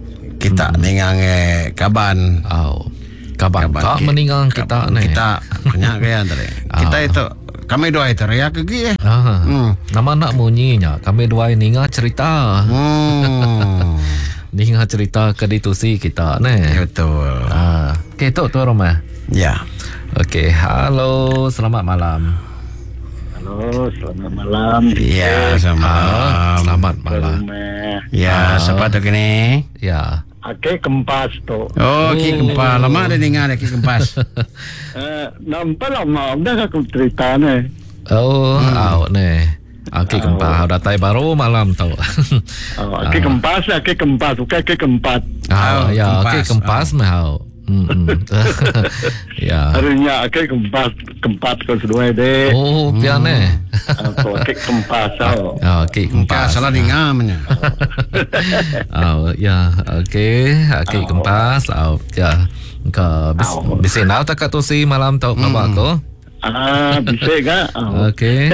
kita hmm. ningang eh kaban. Oh. Kaban, Kaban kak ki- meninggal kita ni. Kita kena kaya tadi. Kita itu kami dua itu ya kegi eh. Ah. Hmm. Nama nak munyinya. Kami dua ini ngah cerita. Hmm. Ni ngah cerita ke ditusi kita ni. Betul. Ah. Okey, tu tu Roma. Ya. Okey, halo, selamat malam. Halo, selamat malam. Ya, sama. Ah, selamat malam. Ya, siapa tu kini? Ya. Ake kempas tu. Oh, Ki Kempas. Lama dah dengar Ki Kempas. Eh, nampak lama dah aku cerita ni. Oh, hmm. awak ni. Okey, kempas. Dah tay baru malam tau. Oh, ake kempas, ake kempas, bukan ake kempat. Ah, Oh, ya, kempas. okey, kempas mau. Hmm. Ya. Harinya ake kempas, kempat kau sedua dek. Oh, pian ni. Aku ake kempas tau. Ah, okey, Kempas kempas. salah dengar mana. Oh, ya, okey, okey, kempas. Oh, ya. Ka bis bisin nak tak tu si malam tau kabar ko. Ah, bisa ke? Oh. Okey.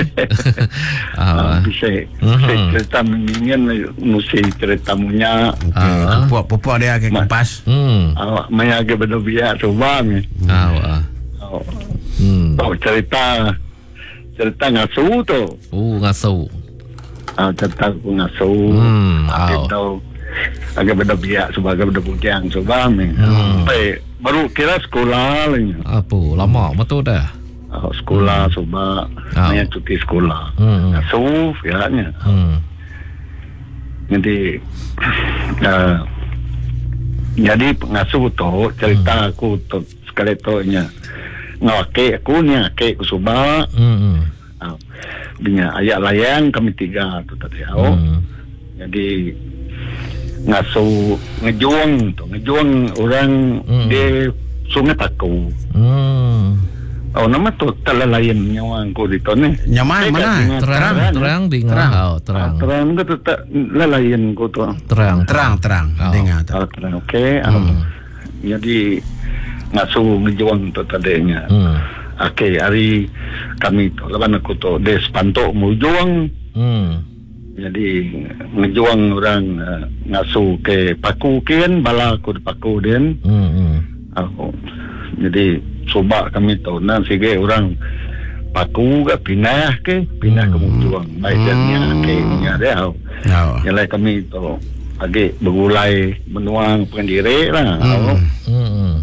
Ah, Ah. bisa. Mhm. Bisa cerita mendingan mesti cerita munya. Ah. Puak-puak dia Ki Kempas. Hmm. Awak maya ke benda biar coba ni. Ah. Oh. Hmm. Oh, cerita cerita ngasu tu. Oh, ngasuh. Ah, cerita aku ngasu. Hmm, Aku aw. tahu agak benda biar sebagai benda bujang coba ni. Hmm. Sampai baru kira sekolah lagi. Apa? Lama betul dah. Oh, sekolah coba Aw. maya cuti sekolah. Hmm. Ngasu ya nya. Hmm. Jadi uh, jadi pengasuh tu cerita hmm. aku tu sekali tu nya ngake aku nya ke aku suba Hmm. uh, binya ayat layang kami tiga tu tadi au Hmm. jadi ngasuh ngejuang tu ngejuang orang Hmm. di Sungai Paku. Hmm. Oh, nama tu telalayan nyawa aku di tu ni. Nyamai Saya mana? kat dengar Terang, terang di Terang. ngau, terang. Ah, terang tu tetap lalayan aku tu. Terang. Terang terang Oh. dengar tu. Ah, terang okey. Hmm. Um, jadi ngasuh ngejuang tu tadinya. Hmm. Okey, hari kami tu lawan aku tu des pantok mujuang. Hmm. Jadi ngejuang orang uh, ngasuh ke Paku kian bala aku di Paku din. Hmm. Hmm. Aku jadi coba kami tahu nan sige orang Paku ke pindah ke pindah ke Hmm. mujuang baik jadinya ke nya dia. Oh. Yang lain kami tu agak bergulai menuang pendiri lah. Hmm. Hmm.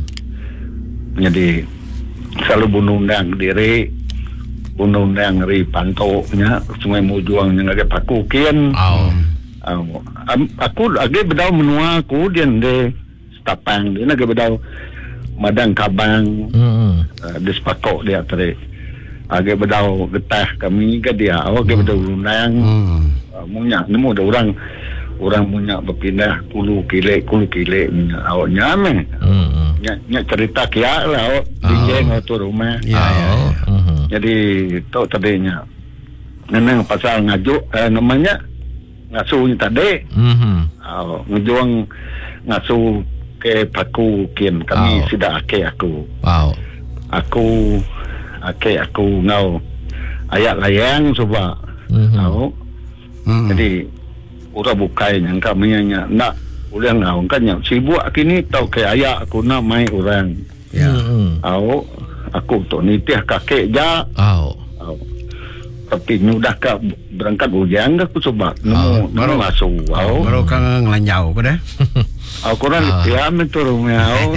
Jadi selalu bunuh undang diri bunuh undang ri pantoknya sungai mujuang yang agak Paku kian. Oh. Uh, um, aku agak bedau menua aku dia de stapang dia agak bedau madang kabang Hmm. uh, di sepakok dia tadi agak bedau getah kami ke dia awak agak bedau undang Hmm. uh, munya nemu ada orang orang punya berpindah kulu kile kulu kile awak nyame Hmm. nya, nya cerita kia lah awak Oh. dijeng waktu rumah Ya, ya, ya. Hmm. jadi tu tadinya neneng pasal ngajuk eh, namanya ngasuh tadi Hmm. oh, ngejuang ngasuh ke Paku kian kami Oh. sudah ake aku Wow. aku ake aku ngau ayat layang coba Hmm. tahu Hmm. jadi ura bukai yang kami nya nak boleh ngau kan yang sibuk kini tau ke ayat aku nak mai orang Ya. Hmm. tahu aku tu nitih kakek ja Oh. tahu tapi nyudah ke berangkat bujang ke aku coba nemu baru- nemu ngasuh tahu Baru kang ngelanjau ke dah. aku orang Ah. diam itu rumah tahu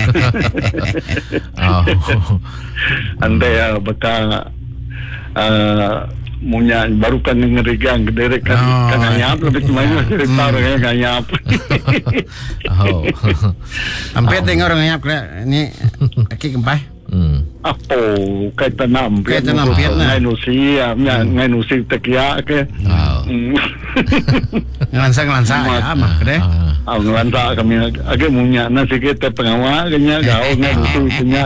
Oh. andai ya beka uh, munya baru kan ngerigang gede kan Oh. kan nganyap lebih cuma ini cerita orangnya nganyap Oh. Hampir tengok orang ngayap ke ni Ki Kempas. Hmm. apa kait tanam Kait tanam pian lah. ngai nusi ya ngai nusi tekia ke Oh. Hmm. Ngelansa-ngelansa ya mah ke dah. Ah. Ah, ngelanta kami agak munya nasi kita pengawal kenya gaul ngai nusi kenya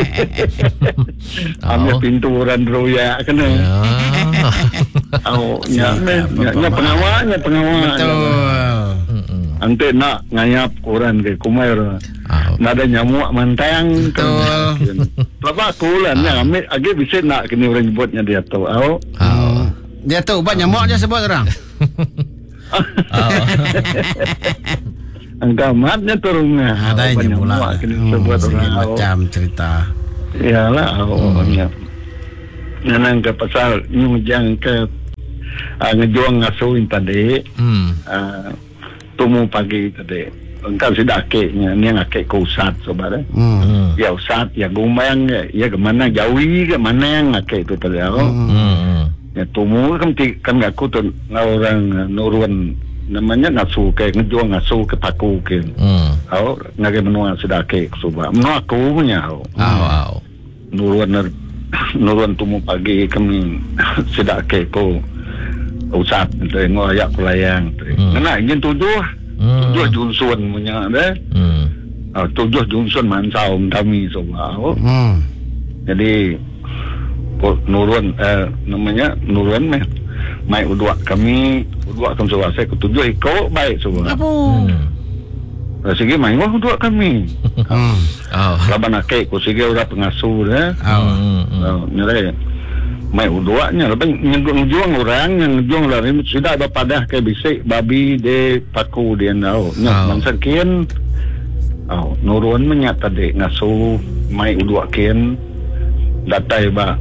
kami Oh. pintu orang roya kena Ya. oh nya nya nya pengawal nya pengawal Betul. Hmm. ante nak ngayap koran ke kumair Oh. nak ada nyamuk mantang Betul. Lepas aku lah ni ambil agak bisa nak kini orang nyebutnya dia tahu oh Oh. Dia tu ubat nyamuk je sebut orang. Oh. Angkamatnya turunnya. Adanya pula. Hmm, segi macam cerita. Iyalah, awalnya. Nanang ke pasal nyujang ke uh, ngejuang ngasuhin tadi. Hmm. Uh, tumu pagi tadi. Engkau sudah akeknya, ni yang akek ke Ustaz sobat. Hmm. Ya Ustaz, ya gumayang ya, ya kemana jauhi ke mana yang akek itu tadi. Hmm. Hmm. Ya tumu kan kan aku tu orang nurun namanya ngasuh ke ngejuang ngasuh ke paku ke. Hmm. Au ngagai menua sudah akek sobat. Menua aku punya au. Au au. Nurun nurun tumu pagi kami sudah akek ko Ustaz tengok ayak pelayang. Hmm. Kena ingin tujuh. Hmm. Tujuh Junsun punya deh. Hmm. Uh, tujuh Junsun mansau kami sobat. Hmm. Jadi ko nurun eh, namanya nurun meh. Mai udua kami udua kan sobat saya ketujuh iko baik sobat. Hmm. Segi mai wah udua kami. Hmm. Au. Laban akek ko segi ora pengasuh deh. Hmm. Uh, nyere mai uduanya lebih ngejuang orang yang ngejuang lari sudah ada padah ke bisik babi de paku dia nau nya mangsa kian au nurun menyak tadi ngasu mai udua kian datai ba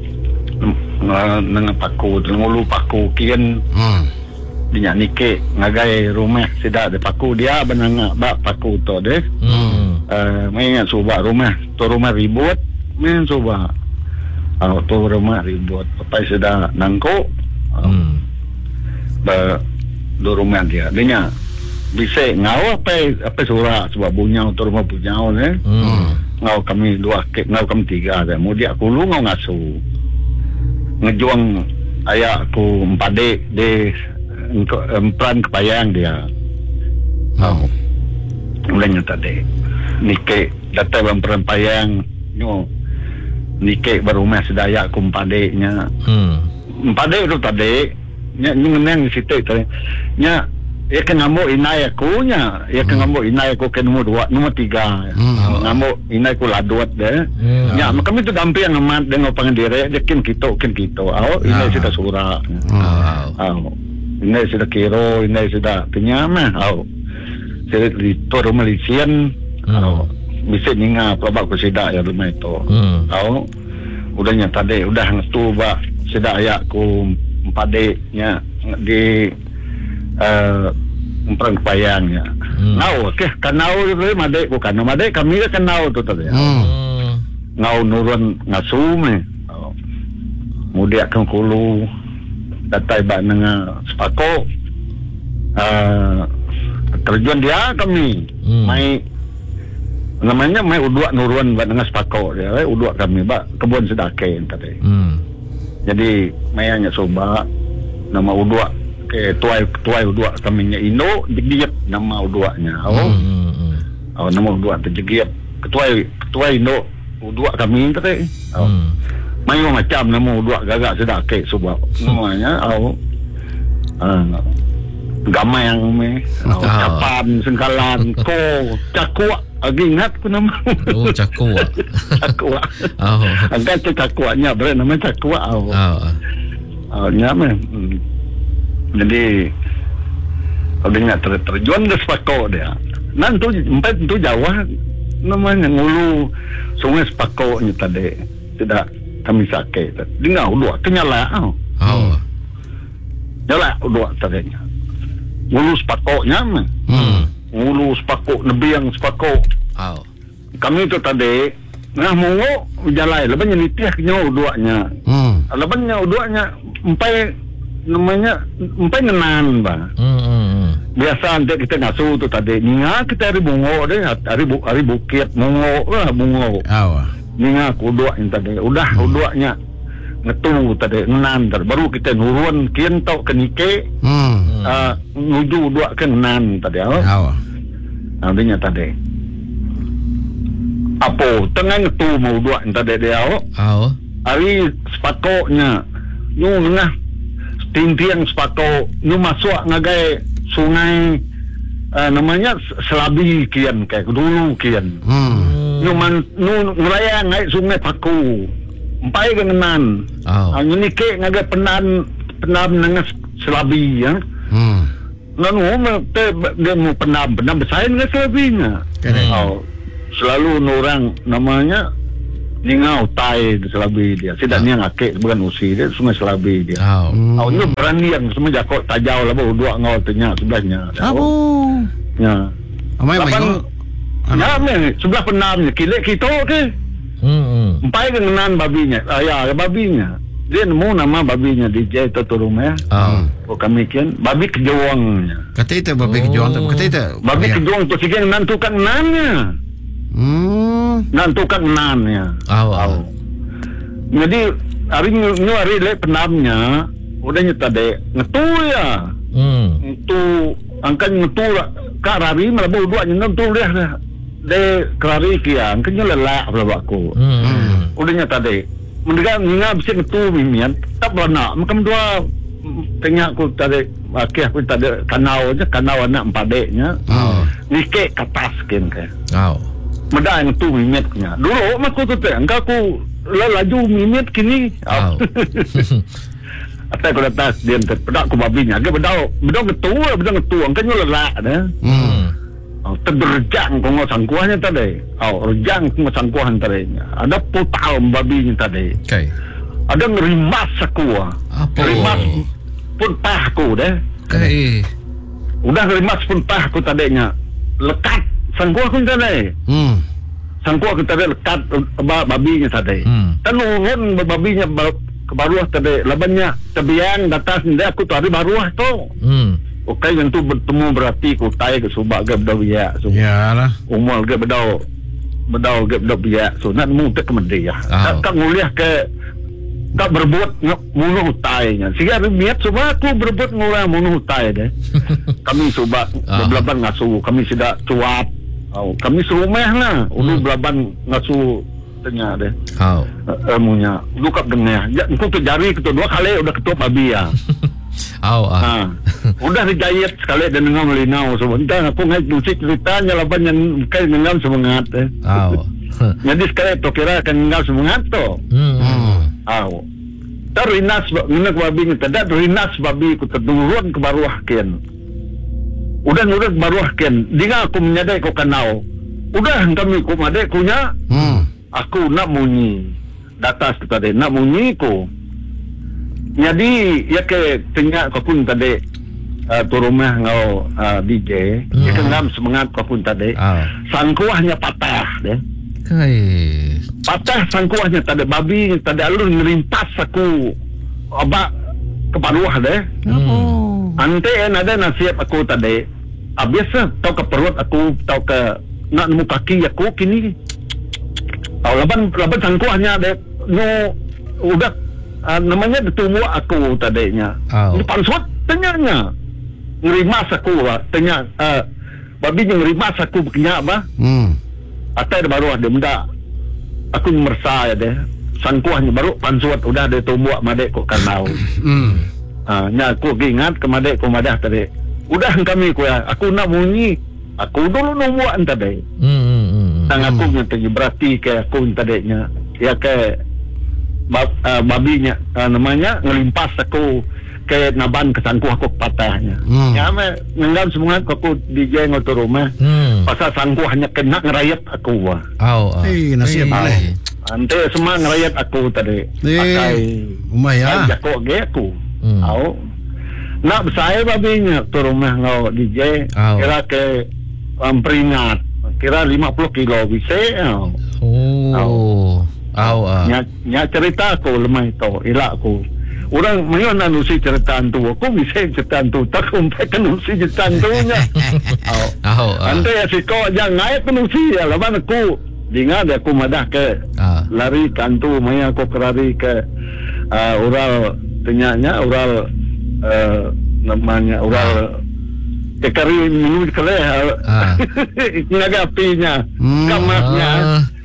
nang paku ngulu paku kian Hmm. dinya nike ngagai rumah sida de paku dia benang ba paku to de Hmm. uh, mai nya suba rumah to rumah ribut men suba au tu rumah ribut papai sudah nangko Hmm. ba do rumah dia dia bisa ngau apa apa surah sebab bunyau tu rumah bunyau ne Hmm. ngau kami dua ke ngau kami tiga ada mau dia aku lu ngau ngasu ngejuang ayah aku empat dek de empran kepayang dia au mulanya tadi nike data empran payang nyo nike berumah sedaya kumpadeknya Hmm. empadek tu tadi nya ngeneng situ tadi nya ya kan ngamuk inai aku nya ya kan ngamuk inai aku ke nomor dua nomor tiga Hmm. ngamuk inai aku ladut deh Hmm. nya kami tu dampi yang amat dengan pangdire dia kin kita kin kita au inai sudah surah Au. au inai sudah kiro inai sudah penyama au sudah di toro Malaysian au bisa ninga pelabak ku sidak ya rumah itu. Hmm. Tahu? Udahnya tadi udah ngetu ba sidak ayak ku empat deknya di eh empran kepayangnya. Hmm. Nau ke kanau itu madek bukan madek kami kan kanau tu tadi. Hmm. Hmm. Ngau nurun ngasuh me. Tahu? Mudia kan kulu datai ba nang sepako. Eh terjun dia kami. Hmm. Mai namanya mai udua nurun buat dengan sepako dia eh, udua kami ba kebun sedake tadi Hmm. jadi mayanya coba nama udua ke tuai tuai udua kami nya Indo jegiep nama uduanya oh Hmm. Hmm. oh nama udua terjegiep ketuai ketuai Indo udua kami tadi oh Hmm. mayu macam nama udua gagak sedake coba namanya oh uh, gamai yang me oh, Ah. capan sengkalan ko cakua lagi ingat ku nama Oh, cakua. cakua Oh. angkat tu cakuanya ber namanya cakua oh Oh. oh nyame hmm. Jadi adanya ter terjun ke sepako dia nan tu empat tu Jawa namanya ngulu sungai sepako ni tadi tidak kami sakit dengar dua kenyala oh Oh. nyala dua tadi ngulu sepakonya Hmm. ngulu sepako nebiang sepako Oh. kami tu tadi nah mungo jalai leban nyelitih nyo duanya Hmm. leban nyo duanya empai namanya empai ngenan ba Hmm. Hmm. biasa nanti kita ngasuh tu tadi ninga kita hari bungo deh hari bu hari bukit mungo lah bungo Awa. ninga kudua yang tadi udah uduanya ngetu tadi enan ter baru kita nurun kian tau kenike Hmm. uh, nuju dua ke enan tadi oh Awa. artinya tadi apa tengah ngetu mau dua yang tadi dia oh Oh. hari sepakoknya nyu ngah tintiang sepako nyu masuk ngagai sungai uh, namanya Selabi kian kayak dulu kian Hmm. nyu man nu ngeraya ngai sungai paku empai kengenan Oh. nyu nike ngagai penan penan nang Selabi ya Hmm. Nanu te dia mau penam penam bersaing dengan selebihnya. Hmm. Oh, selalu orang namanya ningau tai selabi dia. Tidak niang akik bukan usi dia sungai selabi dia. Oh. Oh, ini berani yang semua jakok tajau lah baru dua ngau tanya sebelahnya. Apa? Ya. Amai mai Lapan, ko. ya ni sebelah penamnya kilik kita ke. Hmm. Empai kengenan babinya. Ayah babinya. Dia nemu nama babinya D J Toto Rumah. Oh. Oh kami kian babi kejuangnya. Kata itu babi kejuang tu. Kata itu. Babi kejuang tu sikit nantukan nannya. Hmm. Nantukan nannya. Oh. Oh. Jadi hari ni hari le penamnya udahnya tadi ngetu ya. Hmm. Itu angkan ngetu kak rari malah baru dua nyentuh dia dah. De kerari kia angkanya lelak pula aku. Hmm. Udahnya tadi mendengar ninga bisa ngetu mimian tak berana macam dua tengah aku tadi akhir aku tadi kanau aja kanau anak empat deknya. Oh. Nikek katas kin ke. Oh. Meda yang tu mimitnya. Dulu aku tu teh engkau aku laju mimit kini. Oh. Atai aku atas dia pedak aku babinya. Dia bedau bedau ngetu bedau ngetu angkanya lelak dah. Hmm. Oh, terberjang kau ngau sangkuahnya tadi. Oh, rejang kau sangkuahan tadi. Ada putal babinya tadi. Okay. Ada ngerimas aku. Apa? Ngerimas pun pah aku deh. Okay. Udah ngerimas pun pah aku tadinya. Lekat sangkuah aku tadi. Hmm. Sangkuah aku tadi lekat uh, babinya tadi. Hmm. Dan urun babinya ke baruah tadi. Labannya tebiang datas dia aku tadi baruah tu. Hmm. Okey yang tu bertemu berarti ku tai ke subak ke bedau ya. So, Yalah. umur ke bedau bedau ke bedau biak. So nak mu tek kemedi ya. Oh. Tak nguliah ke tak berbuat munuh tainya. Sehingga niat subak aku berbuat nguliah munuh tai deh. Kami subak Oh. belaban ngasu, kami tidak cuap. Oh, kami serumah lah. Ulu Hmm. belaban ngasu tanya deh. Oh. Ilmunya lukap dengah. Ya, aku terjari ketua dua kali udah ketua babi ya. Oh. Ah. Ha. Udah dijayat sekali dan dengar melinau sebentar aku ngai musik ceritanya laban yang kai dengar semangat eh. Oh. Jadi sekali tu kira akan dengar semangat tu. Hmm. Hmm. Aw. Terinas minak babi ni tidak terinas babi ku terturun ke baruah ken. Udah udah ke baruah ken. Dinga aku menyadai ku kanau. Udah kami ku madai kunya. Hmm. Aku nak munyi. Datas tu tadi nak munyi ku. Jadi ya ke tengah kau pun tadi uh, tu rumah ngau uh, D J Hmm. ya ke ngam semangat kau pun tadi Oh. sangkuahnya patah deh Okay. patah sangkuahnya tadi babi tadi alur ngerimpas aku abak keparuah deh Hmm. ante ada nasihat aku tadi ah, biasa tau ke perut aku tau ke nak nemu kaki aku kini tau laban laban sangkuahnya deh no udah Uh, namanya bertemu aku tadinya. Oh. Ini pansut tanyanya. Ngerimas aku lah. Tanya uh, babi yang ngerimas aku berkenyak apa? Hmm. Atai ada baru ada benda. Aku merasa ya deh. Sangkuahnya baru pansut udah ada tumbuh madek kok kanau. Hmm. Ah, nya aku ingat ke madek ko madah tadi. Udah kami ku ya. Aku nak bunyi. Aku dulu nungguan tadi. Hmm. Hmm. Tang aku yang tadi berarti ke aku tadinya. Ya ke Bab, uh, babinya uh, namanya ngelimpas aku ke naban kesangkuh aku patahnya. Hmm. Ya me nenggam semua aku D J ngoto rumah. Hmm. Pasal sangkuh hanya kena ngerayat aku wah. Oh. Oh. Eh, nasihat boleh. Ante semua ngerayat aku tadi. Eh, Pakai umah ya. jakok ge aku. Hmm. Au. Nak besar babinya tu rumah ngau D J. Au. Kira ke um, peringat. Kira lima puluh kilo bisa. Au. Oh. Oh. Ah. Nya, nya cerita aku lemah itu, ilak aku. Orang mayon anusi cerita tu, aku bisa cerita tu, tak umpai anusi cerita tu nya. Oh, Oh. Ah. ante ya siko jangan naik anusi ya, lawan aku dengar aku madah ke Ah. lari kantu, maya aku kerari ke uh, ural tenyanya, ural uh, namanya ural kekari minum keleh, Ah. ngaga apinya, Hmm. kamasnya. Ah.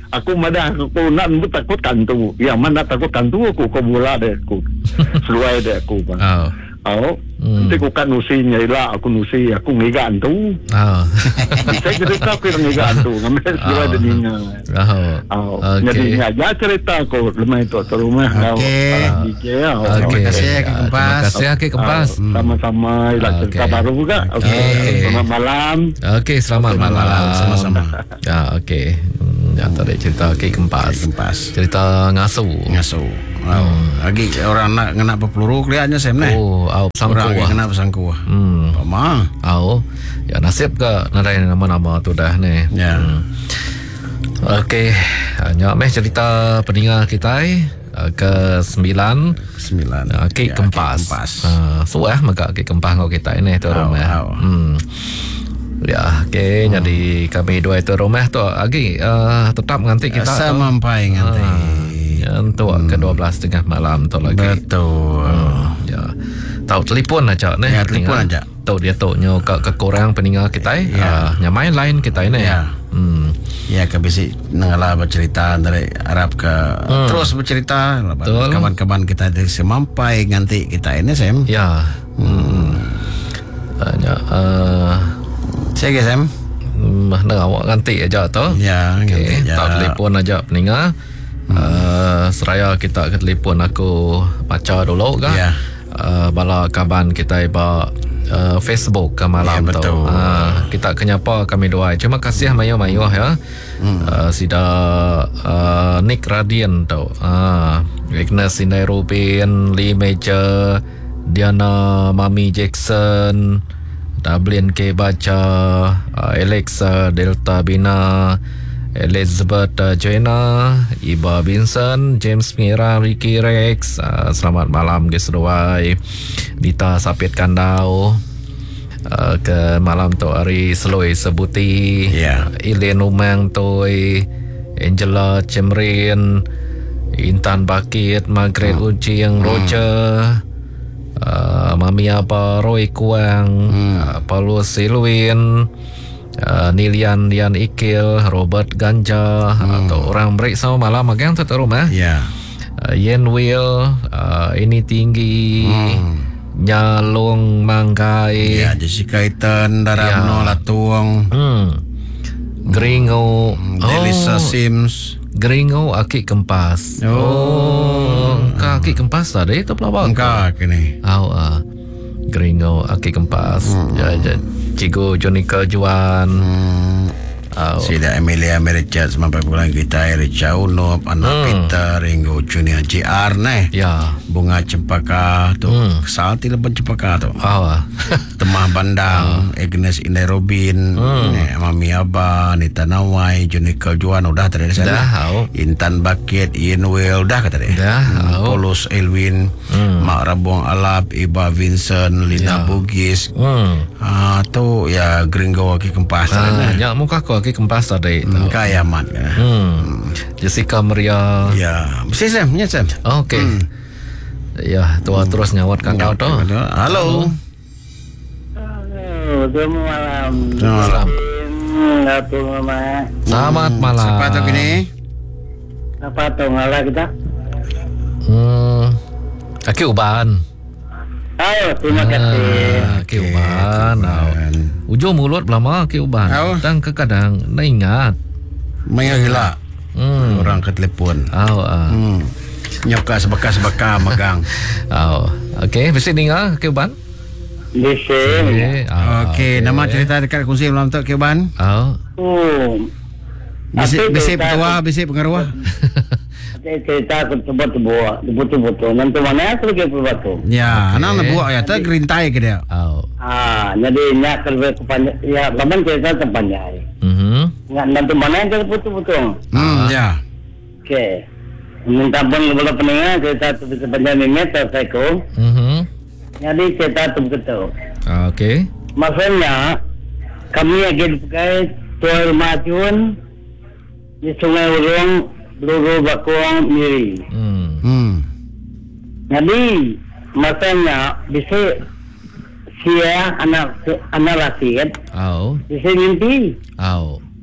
Aku madah aku nak takutkan tu. Yang mana takutkan tu aku kau bola deh aku. Seluai deh aku bang. Oh. Oh. Hmm. Nanti aku kan nusi nyailah aku nusi aku ngigaan tu. Oh. Saya cerita aku yang ngigaan tu. Ngambil seluai oh. Deninya. Oh. Oh. Okay. Jadi ya cerita aku lemah itu tu rumah. Okey. Okey. Terima kasih Kak Kempas. Terima kasih Kak Kempas. Oh, sama-sama. Ilah Okay. cerita baru juga. Okey. Okay. Selamat malam. Okey, selamat Selamat malam. malam, sama-sama. Ya, okey. Hmm, ya, tadi cerita Kak Kempas. Kak Kempas. Cerita ngasuh. Ngasuh. Oh. Lagi orang nak kena peluru kelihatannya Sam ni. Oh, au pesangku. Orang yang kena pesangku. Hmm. Pama. Au. Ya nasib ke nadai nama-nama tu dah ni. Ya. Hmm. Okey, hanya meh cerita pendengar kita uh, ke sembilan Sembilan. uh, Kek Ya, Kempas. Kek Kempas. Uh, so eh maka Kek Kempas kau kita ini tu Au, rumah. au. Hmm. Ya, okey, hmm. jadi kami dua itu rumah tu lagi uh, tetap nanti kita sampai nanti. Untuk hmm. ke dua belas tengah malam tu lagi. Betul. Hmm. Ya. Tahu telefon aja ni. Ya, telefon aja. Tahu dia tahu nyo ke kekurang pendengar kita eh. Ya. Uh, nyamain lain kita ini. Ya. Hmm. Ya, ke bisi nengala bercerita dari Arab ke hmm. terus bercerita Betul. kawan-kawan kita dari semampai nanti kita ini Sam. Ya. Hmm. Hanya uh, Saya ke Sam. Hmm, nak awak ganti aja tu. Ya, Okey, ganti aja. tak telefon aja pendengar. Hmm. Uh, seraya kita ke telefon aku baca dulu kan. Ya. Uh, bala kaban kita iba uh, Facebook ke malam Ya, tu. betul. Uh, kita kenyapa kami doa. Terima kasih mayu-mayu ya. Hmm. Uh, sida uh, Nick Radian tu. Uh, Ignas Indai Rubin, Lee Major, Diana Mami Jackson, Dublin K Baca, uh, Alexa Delta Bina, Elizabeth uh, Joanna, Iba Vincent, James Mira, Ricky Rex, uh, selamat malam guys seruai. Dita Sapit Kandau, uh, ke malam tu hari Seloi Sebuti, Ya. uh, Ilian Umang Toy, Angela Cemrin, Intan Bakit, Margaret hmm. Ucing, Roger, uh, Mami Apa, Roy Kuang, hmm. uh, Paulus Silwin, Uh, Nilian Lian Ikil, Robert Ganja, hmm. atau orang break sama malam agang tu rumah. Ya. Uh, Yen Will, uh, Ini Tinggi, hmm. Nyalung Mangkai, Ya, Jessica Iten, Daramno Ya. Latuang, hmm. Gringo, Delisa oh. Sims. Gringo Aki Kempas. Oh. oh Aki Kempas tadi itu pelawak. Engkau kini. Oh, uh, Gringo Aki Kempas. Hmm. Ya, ya. Cikgu Jonica Juan. Hmm. Oh. Sida Emilia Merichat sampai pulang kita Richa Unop, anak Hmm. Peter, Ringo Junior J R nih. Ya. Bunga Cempaka tu. Hmm. Salti lepas Cempaka tu. Oh. Temah Bandang, Agnes Indai Robin, Hmm. eh, Mami Aba, Nita Nawai, Junika Juan udah tadi sana. Dah, oh. Intan Bakit, Ian Will udah kata dia. Dah, Hmm, oh. Polos Elwin, Hmm. Mak Rabuang Alap, Iba Vincent, Lina Ya. Bugis. Hmm. Ah tu ya Gringo Aki Kempas. Ah, ya muka kau Aki Kempas tadi. Hmm, kaya mat. Hmm. Jessica Maria. Ya, mesti Sam, ya Sam. Oh, Okey. Hmm. Ya, tua terus nyawat kakau tu. Halo. Halo, selamat malam. Selamat malam. Apa mama? Selamat malam. Siapa tu kini? Apa tu ngalah kita? Hmm. Aki Uban. Ayo, terima kasih. Ah, Aki Uban. Uban. Ujung mulut lama Aki Uban. Oh. Dan kadang nak ingat. Maya gila. Hmm. Orang ke telefon. Oh, ah. Hmm. Nyoka sebaka-sebaka megang. Oh. Okey, mesti dengar Aki Uban. Bisa. Okey. Ah, Okey, nama cerita dekat kunci malam tu Keban. Oh. Oh. Bisik Apa bisik cerita petua, tu? bisik pengaruh. Saya cerita aku tebut-tebut, tebut-tebut. Nanti mana aku pergi buat tu? Ya, Okey. anak nak buat ya, tu gerintai ke dia. Oh. Ah, jadi nyak kerja kepanjang. Ya, laman cerita terpanjang. Mhm. Nggak nanti mana yang tebut-tebut? Hmm, ya. Okey. Minta pun kepada pendengar cerita tu sepanjang ini terseku. Mhm. Jadi cerita tu begitu. Okey. Maksudnya kami akan pakai tuan macun di Sungai Urung, Bluru Bakuang, Miri. Hmm. Hmm. Jadi maksudnya bisa sia anak anak laki kan Oh. bisa mimpi. Oh.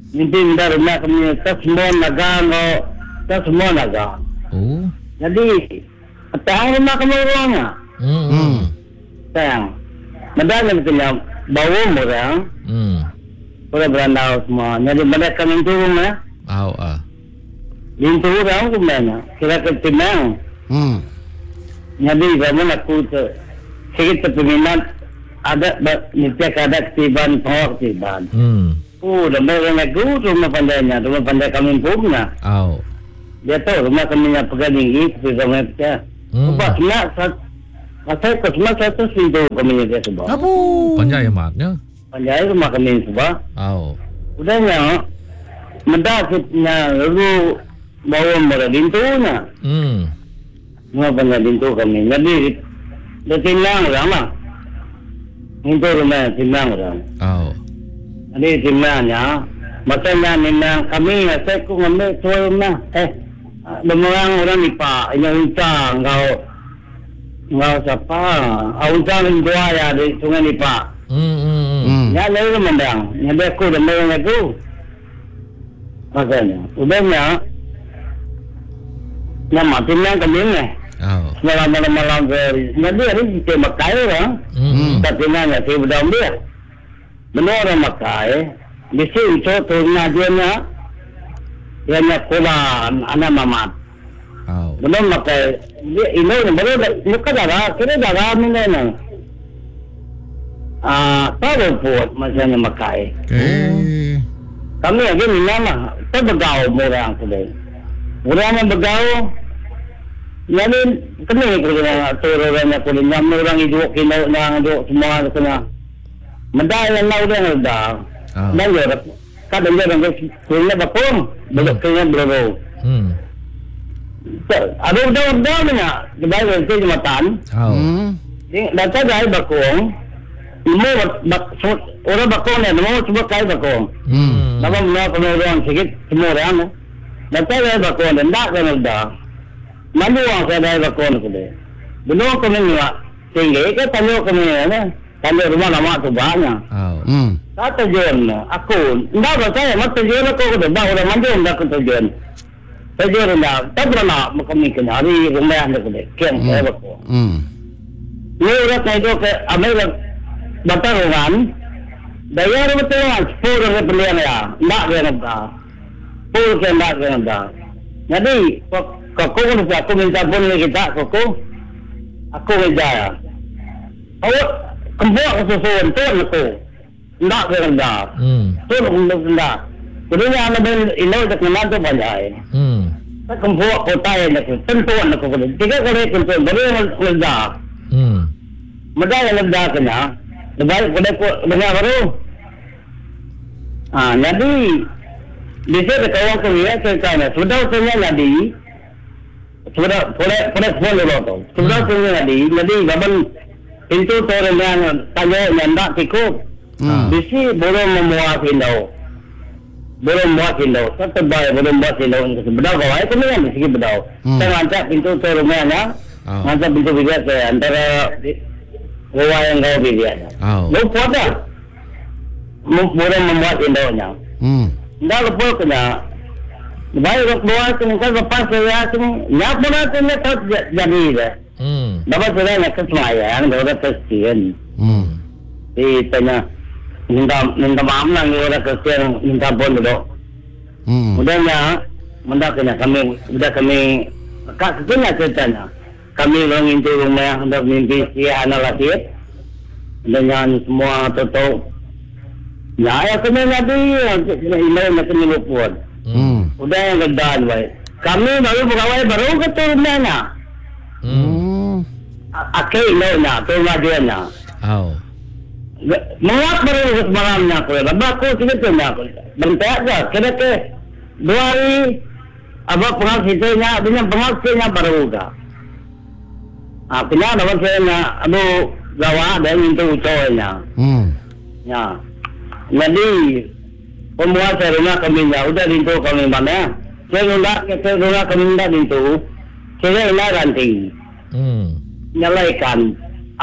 Mimpi minta rumah kami tak semua naga no, tak semua naga. Oh. Jadi, petang rumah kami orangnya. Hmm. Hmm. Petang. Medang punya bau orang. Hmm. Orang berandau semua. Jadi mereka minta rumah. Au ah. Minta orang rumahnya. Kira ketimang. Hmm. Jadi zaman aku tu sedikit peminat ada niat ada aktifan pengaktifan. Hmm. Oh, dah mereka aku rumah pandainya, rumah pandai kami punya. Au. Dia tahu rumah kami yang pegang tinggi, tapi kami dia. Hmm. Sebab nak masa itu semua satu pintu kami dia sebab. Apa? Panjang ya matnya. Pandai rumah kami sebab. Au. Udahnya, mendasnya lalu bawa mereka pintunya. Hmm. Rumah pandai pintu kami. Jadi dia tinang orang lah. Pintu rumah tinang orang. Au. Jadi timnya, makanya memang kami saya ku ngambil tuanya. Eh, demang orang ni pak, yang uncang kau, kau siapa? Uncang dua ya di sungai ni pak. Hmm. Hmm. Ya lalu mendang, yang dia ku demang aku. Makanya, udahnya, nama timnya kami ni. Au. Malam-malam dari, nanti hari kita makai orang. Hmm. Tapi nanya saya berdam dia. Benar orang makai, di sini contohnya dia nya, dia nya kulan anak mamat. Au. Benar makai, dia ini benar muka darah, kira darah mana ni? Ah, tahu pun macamnya makai. Okay. Kami lagi ni nama, terbegau orang tu. Orang yang begau, jadi kami kerana turunnya kulit, yang orang hidup kena, orang hidup semua kena. Medal yang lalu dia dah. Dan dia kadang dia orang punya bakong, belum punya berapa. Hmm. Ada udah-udah mana? Kebanyakan itu jematan. Au. Hmm. Dan saya dah bakong. Ibu orang bakong ni, semua semua kaya bakong. Hmm. Nama mana kena orang sikit semua orang. Dan saya dah bakong dan tak kena dah. Mana orang saya dah bakong tu deh. Belum kena ni lah. Tinggi ke tanya kena ni. Tanya rumah nama tu banyak. Au. Hmm. Tak tujuan aku. Tidak saya, mak tujuan aku tu bahawa orang manjung dah aku tujuan. Tujuan dah. Tak pernah kami kena hari rumah anda tu deh. Kian saya aku. Hmm. Ini orang saya tu ke Amerika Batangan. Daya orang Batangan sepuluh orang pilihan ya. Tak kena dah. Sepuluh ke tak kena dah. Jadi kau kau aku minta pun kita kau. Aku minta. Awak kembali ke susun tuan aku. Tak kena. Hmm. Tuan untuk kena. Jadi yang ada ilau tak kena tu banyak. Hmm. Tak kembali kota yang aku. Tentuan aku kena. Tiga kali tentuan. Baru yang kena. Hmm. Mereka yang kena kena. Lepas pada aku dengar baru. Ah, jadi di sini kawan kami ya ceritanya. Sudah punya jadi. Sudah boleh boleh boleh loh. Sudah punya jadi. Jadi kapan pintu orang yang tanya yang tak cukup. Hmm. Di sini boleh memuat Indo. Boleh memuat Indo. Satu bayi boleh memuat Indo. Bedau kau, itu ni yang di sini bedau. Hmm. Saya angkat pintu orang yang Oh. angkat pintu bilik saya antara rumah yang kau bilik. Au. Lupa dah. Boleh memuat Indo-nya. Hmm. Dah lupa kena. Baik luar sini kan lepas saya sini. Nak pun aku ni tak jadi dah. Hmm. Dapat saya nak kesemayaan, dah dah kesian. Hmm. Di tanya minta minta maaf lah ni orang kesian minta pun dulu. Hmm. Mudahnya, mudah kena kami, mudah kami, kak kena ceritanya. Kami orang itu rumah hendak mimpi si anak laki, dengan semua tutup. Ya, ya kena nanti, email nak kena luput. Hmm. Udah yang kedan baik. Kami baru pegawai baru ke tu rumahnya. Hmm. Akhir email nak, tu rumah nak. Au. Menguat baru semalamnya aku. Lepas aku cerita nak. Bentak ke, kena ke dua hari. Abang pengaksitanya, dengan pengaksitanya baru ke. Ah, kena dapat saya nak, aduh, gawat dan minta ucapnya. Hmm. Ya. Jadi, pemuasa rumah kami dah, udah dintu kami mana. Saya hendak, saya rumah kami dah dintu. Saya hendak ganti. Hmm. Nyalaikan.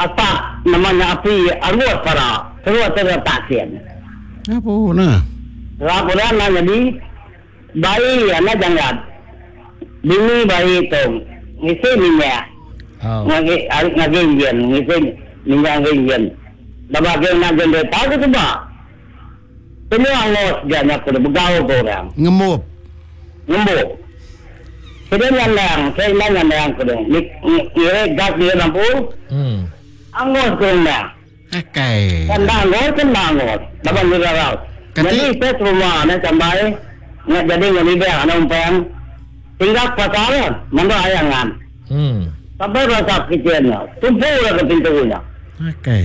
Apa namanya api, anggota para. Semua terletak sian. Apa nak? Laporan na jadi bayi anak jangan bini bayi itu ngisi minyak Oh. ngagi ngagi yen ngisi minyak ngagi yen dabage na jende tahu tu ba ini angos jangan kudu begaul orang Ngemup. ngembuk sudah nyandang saya nak nyandang kudu kira gas dia lampu Hmm. angos kudu Okay. kan angos kan angos dapat juga raut Kati- jadi saya rumah na sampai nak jadi ngani be anak umpang tinggal pasaran manda ayangan Hmm. sampai rasa kitchennya tumpu lah ke pintunya Okay.